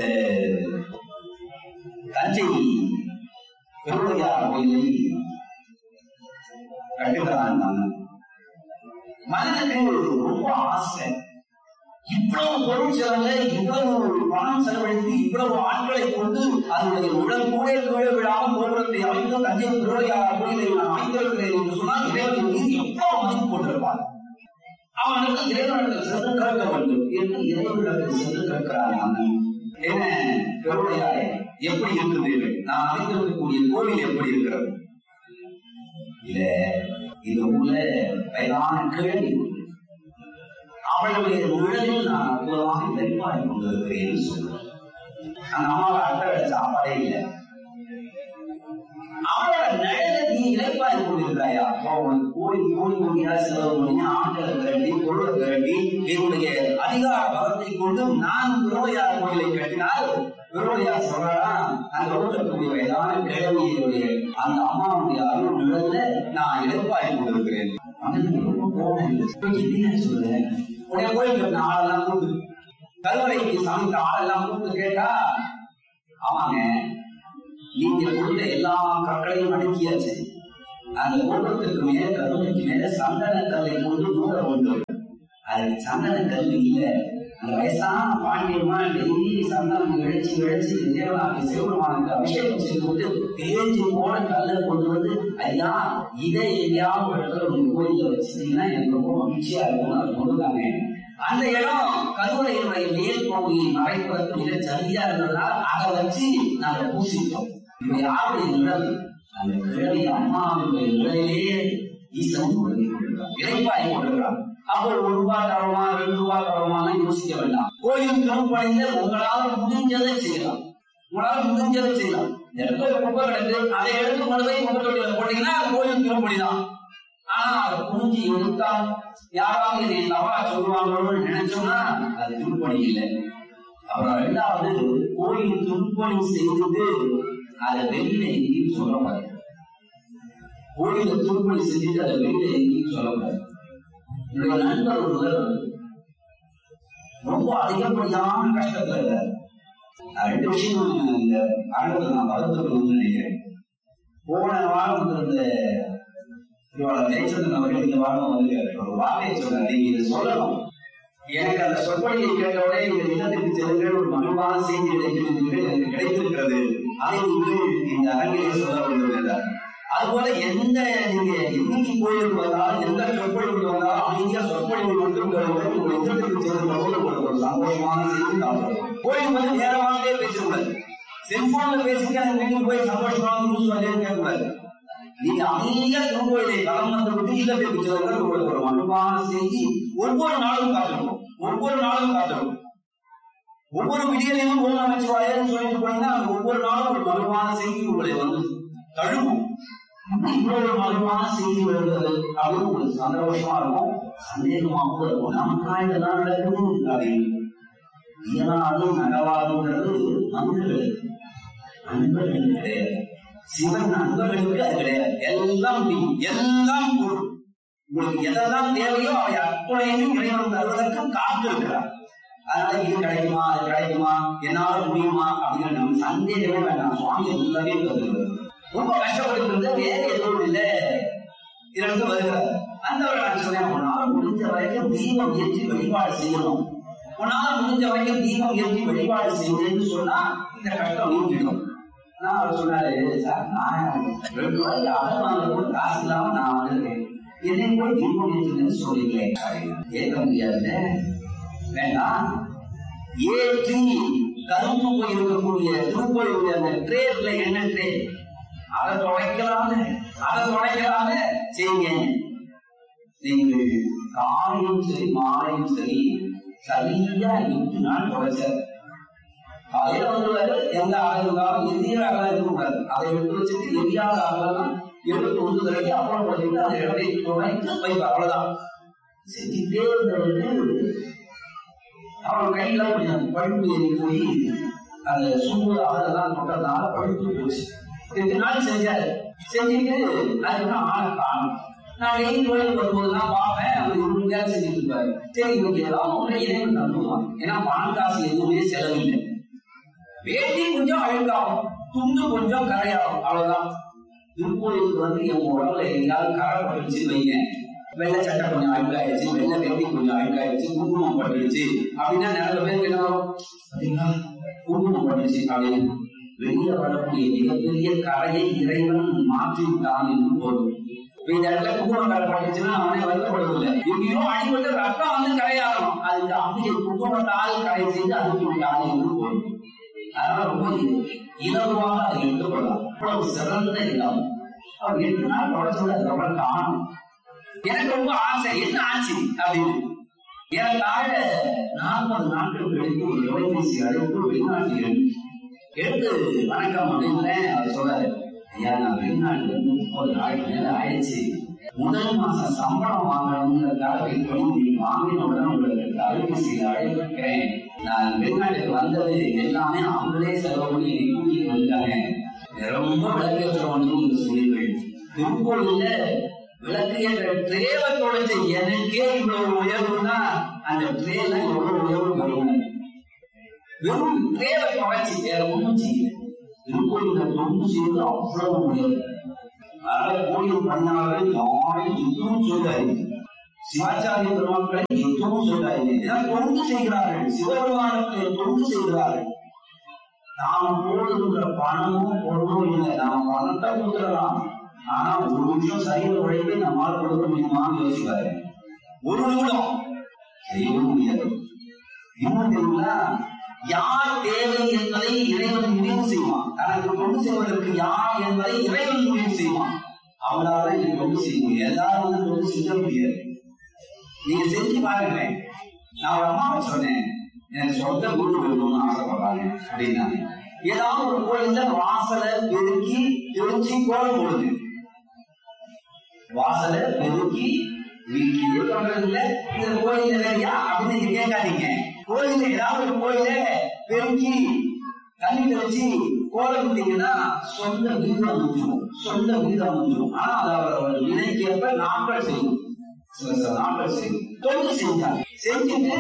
S4: தஞ்சை பெருமையார் கோயிலை கட்டுகிறான். மனிதனுக்கு ரொம்ப ஆசை. இவ்வளவு பொருள் செலவுல இவ்வளவு பணம் செலவழித்து இவ்வளவு ஆட்களை கொண்டு அதனுடைய உடல் கூட கீழே விழாமல் கோபுரத்தை அமைத்து தஞ்சை திருவிளையாடல் கோயிலை நான் அமைத்திருக்கிறேன் என்று சொன்னால் இறைவன் மீது எவ்வளவு மதிப்பு கொண்டிருப்பார். அவனுக்கு இறைவனிடத்தில் சென்று கேட்க வேண்டும் என்று இறைவனிடத்தில் சென்று கேட்கிறான். என்ன திருவிளையாடை எப்படி இருக்கிறீர்கள், நான் அமைத்திருக்கக்கூடிய கோவில் எப்படி இருக்கிறது? இல்ல இது உள்ள வயதான கேள்வி. அவளுடைய நிழலில் நான் அற்புதமாக வெறுப்பாடி கொண்டிருக்கிறேன் சொல்றேன். அந்த அம்மாவை அட்டை சாப்பாடே இல்லை. அவளோட நிழலை நீ இழைப்பாடி கொண்டிருக்கிறாயா? உனக்கு கோடி கோடி கோடியா செலவு பண்ணி ஆட்களை திரட்டி பொருளை திரட்டி என்னுடைய அதிகார பலத்தை கொண்டு நான் திருவையார் கோயிலை கட்டினால் திருவையார் சொல்றா அந்த உலகக்கூடிய வயதான கிழமையுடைய அந்த அம்மாவுடைய அருள் நிழல்ல நான் இழைப்பாடி கொண்டிருக்கிறேன். ரொம்ப கோபம் சொல்றேன். உடைய கோயில் கட்டின ஆளெல்லாம் கூப்பிட்டு கருவறைக்கு சமைத்த ஆளெல்லாம் கூப்பிட்டு கேட்டா, ஆமாங்க நீங்க கொடுத்த எல்லா கற்களையும் அடுக்கியாச்சு. அந்த கோபுரத்திற்கு மேல கருவறைக்கு மேல சந்தன கல்லை கொண்டு மூட வேண்டும். அதுக்கு சந்தன கல் இல்லை. அந்த வயசான பாண்டியமா டெய்லி சந்தனம் இழைச்சி இழைச்சி தேவனாக சிவபெருமானுக்கு அபிஷேகம் செய்து விட்டு தேய்ச்சி போன கல்லை கொண்டு வந்து, ஐயா இதை எங்கேயாவது இடத்துல ஒரு கோயில வச்சுட்டீங்கன்னா எனக்கு ரொம்ப மகிழ்ச்சியா இருக்கும். அது கொண்டுதாங்க
S5: அந்த இடம் கருவறையினுடைய மேல் பகுதியை மறைப்பதற்கு மிக சரியா இருந்ததால் அதை வச்சு நாங்க பூசிட்டோம். இப்ப யாருடைய நிழல்? அந்த கிழவி அம்மாவுடைய நிழலே ஈசன் இறைப்பாய் கொண்டிருக்கிறார். அப்போ 1 ரூபாய் தரமா 2 ரூபாய் தரமான யோசிக்க வேண்டாம். கோயில் திருப்பணியில உங்களால முடிஞ்சதை செய்யலாம். உங்களால முடிஞ்சதை செய்யலாம். இடத்துல குப்பை கிடக்கு, அதை எடுத்து கொண்டு போய் குப்பை தொட்டியில போட்டீங்கன்னா அது கோயில் திருப்பணி தான். ஆனா அதை குனிஞ்சு எடுத்தால் யாராவது என்னை தவறா சொல்லுவாங்களோன்னு நினைச்சோம்னா அது திருப்பணி இல்லை. அப்புறம் 2வது, கோயில் திருப்பணி செய்து அதை வெளியில எங்கேயும் சொல்லக்கூடாது. கோயில திருப்பணி செஞ்சுட்டு அதை வெளியில எங்கேயும் சொல்லக்கூடாது. என்னுடைய நண்பர் ஒருவர் ரொம்ப அதிகப்படியான கஷ்டத்துல இருக்காரு. 2 விஷயம் இந்த ஆண்டவரை நான் வளர்த்துக்கணும்னு நினைக்கிறேன். போன வாரம் வந்திருந்த ஜெயச்சந்திரன் அவர்கள் இந்த வாரம் வந்து ஒரு வார்த்தையை சொன்னார், நீங்க இதை சொல்லணும். எனக்கு அந்த சொற்பொழிவை கேட்டவுடனே இந்த இல்லத்துக்கு செல்லுங்கள், ஒரு மகிழ்வான செய்தி கிடைக்கிறது எனக்கு கிடைத்திருக்கிறது, அதை நீங்கள் இந்த அரங்கிலே சொல்ல வேண்டும் என்றார். அதுபோல எந்த நீங்க இன்னைக்கு கோயிலுக்கு வந்தாலும் எந்த சொற்பொழிவுக்கு வந்தாலும் அமைதியா சொற்பொழிவு மட்டும் உங்கள் இல்லத்துக்கு செல்லும் போது உங்களுக்கு ஒரு சந்தோஷமான செய்தி காணும். கோயிலுக்கு வந்து நேரமாகவே பேசக்கூடாது. செல்போன்ல பேசிட்டு அந்த வீட்டுக்கு போய் சந்தோஷமான நியூஸ் வந்து கேட்கக்கூடாது. நீங்க அமைதியா திருக்கோயிலை களம் வந்து விட்டு இல்லத்திற்கு செல்லுங்கள், உங்களுக்கு ஒரு மகிழ்வான செய்தி ஒவ்வொரு நாளும் காத்திருக்கும். ஒவ்வொரு நாளும் காத்திருக்கும். ஒவ்வொரு விடியலையும் ஓம் நமச்சிவாயன்னு சொல்லிட்டு போனீங்கன்னா ஒவ்வொரு நாளும் ஒரு மகிழ்வான செய்தி உங்களை வந்து தழுவும். இவ்வளவு மகிழ்வான செய்தி வருகிறது அப்படின்னு உங்களுக்கு சந்தோஷமா இருக்கும், சந்தேகமாகவும் இருக்கும். நமக்கா இதெல்லாம் நடக்குது அப்படின்னு. இயலாதும் நடவாதுங்கிறது மனிதர்களுக்கு, நண்பர்களுக்கு கிடையாது. சிவன் நண்பர்களுக்கு அது கிடையாது. எல்லாம் முடியும், எல்லாம் கூடும். உங்களுக்கு எதெல்லாம் தேவையோ அவை அத்துணையும் இறைவன் தருவதற்கு காத்திருக்கிறார். அதனால இது கிடைக்குமா, அது கிடைக்குமா, என்னால முடியுமா அப்படிங்கிற நம்ம சந்தேகமே வேண்டாம். சுவாமி எல்லாமே தருகிறது. ரொம்ப கஷ்டப்பட்டு வேற எதுவும் இல்லை, இதற்கு வருகிறார். அந்த நான் சொன்னேன், உன்னால முடிஞ்ச வரைக்கும் தீபம் ஏற்றி வழிபாடு செய்யணும். உன்னால முடிஞ்ச வரைக்கும் தீபம் ஏற்றி வழிபாடு செய்யணும்னு சொன்னா இந்த கஷ்டம் நீங்கிடும். நான் அவர் சொன்னாரு, சார் நான் 2 ரூபாய்க்கு ஆள் வாங்க கூட காசு இல்லாம நான் வந்திருக்கேன், என்னை போய் தீபம் ஏற்றுன்னு சொல்லிங்களேன். ஏற்க முடியாதுல்ல, வேண்டாம். ஏற்றி கரும்பு போய் இருக்கக்கூடிய திருப்பூருடைய அந்த ட்ரேட்ல என்ன ட்ரே, அதை தொலைக்கலான்னு செய்யுங்க. நீங்கள் காலையும் சரி மாலையும் சரி சரியா 8 நாள் தொலைச்சார். காலையில வந்துருவாரு, எந்த ஆக இருந்தாலும் எதிர ஆகலாம் இருக்கக்கூடாது. அதை எடுத்து வச்சுட்டு எரியாத ஆகலாம் எடுத்து வந்து தரட்டி அப்புறம் போட்டு அந்த இடத்தை தொலைத்து வைப்பார். அவ்வளவுதான் செஞ்சுட்டே இருந்தவருக்கு அவன் கையில கொஞ்சம் பழுப்பு ஏறி போய் அந்த சூடு அதெல்லாம் தொட்டதுனால பழுப்பு போச்சு. 8 நாள் செஞ்சாரு. செஞ்சுட்டு அதுக்கப்புறம் ஆளை காணும். நான் டெய்லி கோயிலுக்கு வரும்போதுதான் பார்ப்பேன், அவர் 1 வேலை செஞ்சுட்டு இருப்பாரு. சரி, இவங்க ஏதாவது ஒன்றை இறைவன் தந்துடுவான். ஏன்னா பணம் காசு எதுவுமே செலவில்லை. வேட்டி கொஞ்சம் அழுக்காகும், துண்டு கொஞ்சம் கரையாகும், அவ்வளவுதான். திருக்கோயிலுக்கு வந்து என் உடம்புல எங்கேயாவது கரை பட்டுச்சு வைங்க, வெள்ளை சட்டை கொஞ்சம் அழுக்காயிடுச்சு, வெள்ளை வேட்டி கொஞ்சம் அழுக்காயிடுச்சு, குங்குமம் பட்டுடுச்சு அப்படின்னா நிறைய பேருக்கு என்ன வரும், பார்த்தீங்களா குங்குமம் பட்டுச்சு அப்படின்னு வெளியே வரக்கூடிய மிகப்பெரிய கரையை இறைவன் மாற்றி விட்டான் என்று போதும். இந்த இடத்துல குங்குமம் கரை பட்டுச்சுன்னா அவனே வருத்தப்படுவதில்லை. எங்கேயோ அடிபட்டு ரத்தம் வந்து கரையாகணும், அதுக்கு அப்படியே குங்குமத்தால் கரை செய்து அனுப்பி விட்டான் என்று போதும். அதனால ரொம்ப இலவாக அதை எடுத்துக்கொள்ளலாம். அவ்வளவு சிறந்த இடம். அவர் 8 நாள் தொடர்ச்சி அதுக்கப்புறம் காணும். எனக்கு ரொம்ப ஆசை, என்ன ஆச்சு அப்படின்னு. ஏறத்தாழ 40 நாட்கள் கழித்து ஒரு தொலைபேசி அழைப்பு வெளிநாட்டில் எடுத்து வணக்கம் அப்படின்னு அவர் சொல்றாரு. ஐயா, நான் வெளிநாட்டுல 30 நாளைக்கு மேல ஆயிடுச்சு, முதல் மாசம் சம்பளம் வாங்கணுங்கிறதுக்காக வெயிட் பண்ணி வாங்கினவுடன் உங்களுக்கு அலைபேசியில அழைப்பிருக்கிறேன். நான் வெளிநாட்டுக்கு வந்தது எல்லாமே அவங்களே செலவு பண்ணி கூட்டிட்டு வந்துட்டாங்க. ரொம்ப விளக்கேற்றவன்னு சொல்லிகள். திருக்கோயில விளக்கு என்ற ட்ரேவை தொலைச்ச எனக்கே இவ்வளவு உயர்வுனா அந்த ட்ரேல எவ்வளவு உயர்வு வரும். வெறும் ட்ரேவை தொலைச்சி வேற ஒன்றும் செய்யல. திருக்கோயில தொண்டு செய்வது அவ்வளவு உயர்வு. அதனால கோயில் பண்ணார்கள் யாரும் எதுவும் சொல்றாரு, சிவாச்சாரிய பெருமாக்களை எதுவும் சொல்றாரு. தொண்டு செய்கிறார்கள், சிவபெருமானத்தை தொண்டு செய்கிறார்கள். நாம் போடுகின்ற பணமும் பொருளும் இல்லை, நாம் பணத்தை கொடுத்துடலாம். ஆனா 1 நிமிஷம் சரீர உழைப்பை நம்மால் கொடுக்க முடியுமான்னு யோசிப்பாரு. 1 நிமிடம் செய்யவும் முடியாது. இன்னும் தெரியுங்களா, யார் தேவை என்பதை இறைவன் முடிவு செய்வான். தனக்கு கொண்டு செய்வதற்கு யார் என்பதை இறைவன் முடிவு செய்வான். அவங்களால இதை கொண்டு செய்ய முடியும். எல்லாரும் வந்து கொண்டு செய்ய முடியாது. நீங்க செஞ்சு பாருங்க. நான் ஒரு அம்மாவை சொன்னேன், எனக்கு சொந்த வீடு வேணும்னு ஆசைப்படுறாங்க அப்படின்னா, ஏதாவது ஒரு கோயில்ல வாசலை பெருக்கி தெளிச்சு கோலம் போடுது. வாசலை பெருக்கி வீட்டிலேயே பண்றதில்ல, இந்த கோயில் இல்லையா அப்படின்னு நீங்க கேட்காதீங்க. கோயில் ஏதாவது ஒரு கோயில பெருக்கி தண்ணி தெளிச்சு கோலம் விட்டீங்கன்னா சொந்த வீடு அமைஞ்சிடும், சொந்த வீடு அமைஞ்சிடும். ஆனா அதை அவர் வினைக்கேற்ப நாட்கள் செய்யும், சில சில நாட்கள் செய்யும். தொண்டு செஞ்சாங்க. செஞ்சுட்டு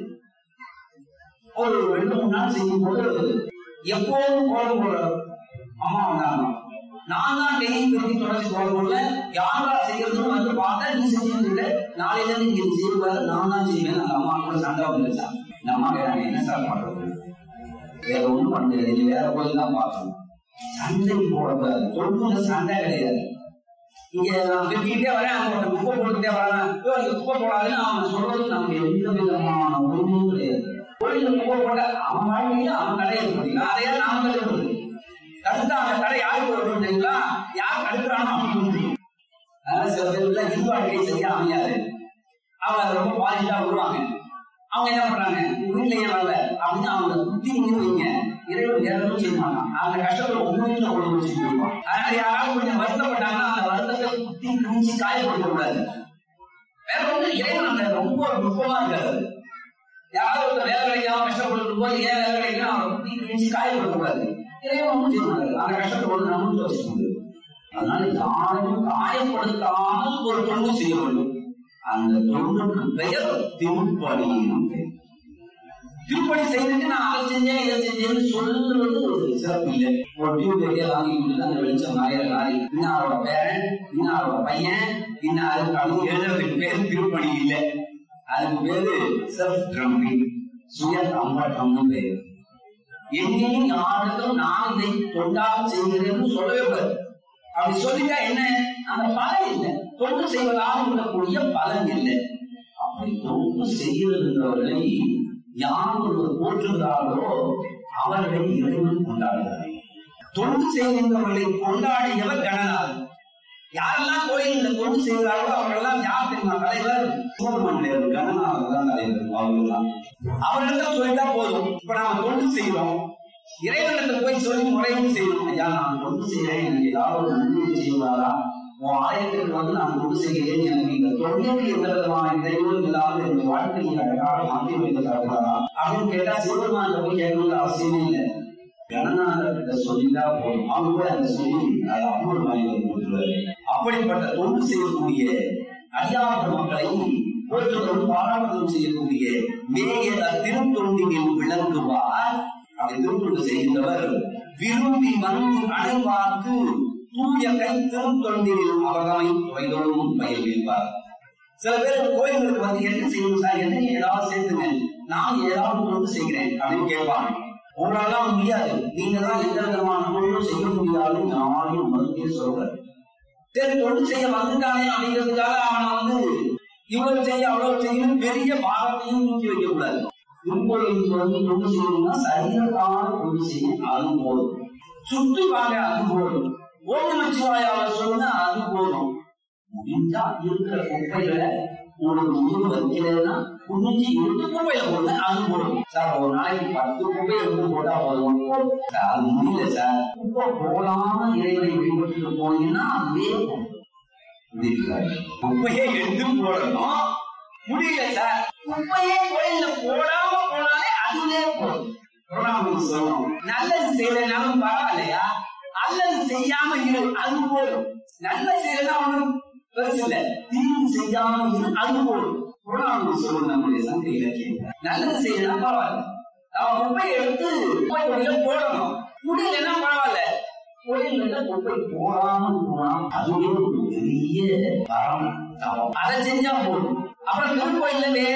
S5: ஒரு 2-3 நாள் செய்யும் போது எப்போதும் கோலம் போடுற அம்மா வந்தாங்க. நான் தான் டெய்லி பெருக்கி தொடர்ச்சி கோலம் போடல, யாரா செய்யறதுன்னு வந்து பார்த்தா நீ செஞ்சது நாளையில இருந்து நீங்க செய்யக்கூடாது, நான் தான் செய்வேன். அந்த அம்மா கூட சண்டை வந்துருச்சான். இந்த அம்மா கேட்டாங்க, என்ன சார் பண்றது, வேற ஒண்ணும் பண்ண முடியாது, நீ வேற கோயில் தான் பார்க்கணும். சண்டை போடக்கூடாது, தொண்டுல சண்டை கிடையாது. இங்க நான் வெட்டிக்கிட்டே வரேன், அவங்க குப்பை போட்டுக்கிட்டே வரேன், குப்பை போடாதுன்னு அவன் சொல்றது நமக்கு எந்த விதமான உரிமையும் கிடையாது. கோயில குப்பை போட்ட அவன் வாழ்க்கையில அவன் கடை ஏற்படுத்தீங்களா, அதையே நாம தடுக்கிறது. தடுத்தா அந்த கடை யாருக்கு வரும் தெரியுங்களா, யார் தடுக்கிறானோ அப்படின்னு. அதனால சில பேருக்குள்ள இந்து வாழ்க்கை சரியா அமையாது, அவங்க அதை ரொம்ப பாதிட்டா வருவாங்க. அவங்க என்ன பண்றாங்க, வீட்டுல ஏன் வரல அப்படின்னு அவங்க புத்தி வைங்க. இறைவன் வேறதும் செய்ய மாட்டான். அந்த கஷ்டத்துல உங்க வீட்டுல கொண்டு வச்சுட்டு போயிடுவான். அதனால யாராவது கொஞ்சம் வருத்தப்பட்டாங்கன்னா அந்த வருத்தத்தை புத்தி கிழிச்சு காயப்படுத்த கூடாது. வேற ஒண்ணு, இறைவன் அந்த ரொம்ப நுட்பமா இருக்காது. யாராவது ஒருத்தர் வேலை கிடைக்காம கஷ்டப்பட்டு போய் ஏன் வேலை கிடைக்கணும் அவரை புத்தி கிழிச்சு காயப்படுத்த கூடாது. இறைவன் ஒன்றும் செய்ய மாட்டாரு. அந்த கஷ்டத்தை வந்து நமக்கு வச்சுக்க முடியும். அதனால யாரையும் காயப்படுத்தாமல் ஒரு தொண்டு செய்ய வேண்டும். அந்த தொண்டுக்கு பெயர் திருப்பணி. திருப்பணி செய்துட்டு நான் அதை செஞ்சேன் இதை செஞ்சேன்னு சொல்றது சிறப்பு இல்லை. ஒரு டியூப் வெளியே வாங்கி கொடுத்து அந்த வெளிச்சம் நாரி இன்னாரோட பேரன், இன்னாரோட பையன், இன்னாரு எழுதுறதுக்கு பேரு திருப்பணி இல்லை. அதுக்கு பேரு செல்ஃப் ட்ரம்பிங், சுய கம்பட்டம்னு பேரு. எங்கேயும் யாருக்கும் நான் இதை தொண்டாக செய்கிறேன்னு சொல்லவே கூடாது. அப்படி சொல்லிட்டா என்ன, அந்த பலன் இல்லை, தொண்டு செய்வதாக இருக்கக்கூடிய பலன் இல்லை. அப்படி தொண்டு செய்கிறவர்களை யார் ஒருவர் போற்றுகிறாரோ அவர்களை இறைவன் கொண்டாடுகிறார். தொண்டு செய்கின்றவர்களை கொண்டாடியவர் கணநாதன். யாரெல்லாம் கோயிலில் தொண்டு செய்கிறார்களோ அவர்களெல்லாம் யார் தெரியுமா தலைவர்? சுப்பிரமணியர் கணநாதன் தான் தலைவர். அவர்கள்லாம் அவர்களிடம் சொல்லிட்டா போதும். இப்ப நாம தொண்டு செய்யறோம், இறைவனிடத்துல போய் சொல்லி முறையும் செய்யணும். ஐயா நான் தொண்டு செய்யறேன், எனக்கு ஏதாவது ஒரு நன்மை செய்வாரா, உன் ஆலயத்திற்கு வந்து நான் தொண்டு செய்கிறேன், எனக்கு இந்த தொண்டுக்கு எந்த விதமான இடையூறும் இல்லாமல் என்னுடைய வாழ்க்கையை அழகாக மாற்றி வைக்கிறாரா அப்படின்னு கேட்டா சிவபெருமான் போய் கேட்கணுங்கிற அவசியமே இல்லை. கணநாதர்கிட்ட சொல்லிட்டா போதும். அவங்க கூட அந்த சொல்லி அதை அம்மன் வாங்கி கொடுத்துருவாரு. அப்படிப்பட்ட தொண்டு செய்யக்கூடிய அடியார் மக்களை போற்றுவதும் பாராட்டுவதும் செய்யக்கூடிய மேயத திருத்தொண்டியில் விளங்குவார். அப்படி திருத்தொண்டு செய்கின்றவர் விரும்பி வந்து அனைவார்க்கு தூய கை திருத்தொண்டில் அவர்களை துறைதோறும் பயிர்விப்பார். சில பேர் கோயில்களுக்கு வந்து என்ன செய்யணும் சார், என்ன ஏதாவது சேர்த்துங்க, நான் ஏதாவது தொண்டு செய்கிறேன் அப்படின்னு கேட்பாங்க. உங்களால முடியாது, நீங்க தான் எந்த விதமான தொண்டும் செய்ய முடியாதுன்னு யாரையும் மறுத்தே சொல்றாரு. சரி தொண்டு செய்ய வந்துட்டானே அப்படிங்கிறதுக்காக அவனை வந்து இவ்வளவு செய்ய அவ்வளவு செய்யணும் பெரிய பாரத்தையும் தூக்கி வைக்க கூடாது. திருக்கோயிலுக்கு வந்து தொண்டு செய்யணும்னா சரீரத்தான தொண்டு செய்யும், அது போதும். சுற்றி வாங்க, அது போதும். ஓம் நமச்சிவாயாவை சொல்லுங்க, அது போதும். முடிஞ்சா இருக்கிற குப்பைகளை உங்களுக்கு முழு வைக்கிறதுனா குடிஞ்சு எடுத்து குப்பையில போடுங்க, அது போடும். சார் ஒரு நாளைக்கு 10 குப்பை எடுத்து போட்டா போதும். அது முடியல சார், குப்பை போடாம இறைவனை வழிபட்டு போனீங்கன்னா அதுவே குப்பையே எடுத்து போடணும். முடியல சார், குப்பையே கோயில போடாம போனாலே அதுவே போதும். சொல்லணும் நல்லது செய்யலனாலும் பரவாயில்லையா, அல்லது செய்யாம இரு, அது போதும். நல்ல செய்யலன்னா ஒண்ணும் பெருசு இல்ல, தீர்வு செய்யாம இரு, அது போதும். சொல்லுங்க நம்முடைய சங்க இலக்கியம். நல்லது செய்யலாம் பரவாயில்ல, அவன் குப்பையை எடுத்து குப்பை தொழில போடணும். முடியலன்னா பரவாயில்ல, கோயில்ல குப்பை போடாம போனா அதுவே ஒரு பெரிய பரம். அதை செஞ்சா போதும். அப்புறம் திருக்கோயில்ல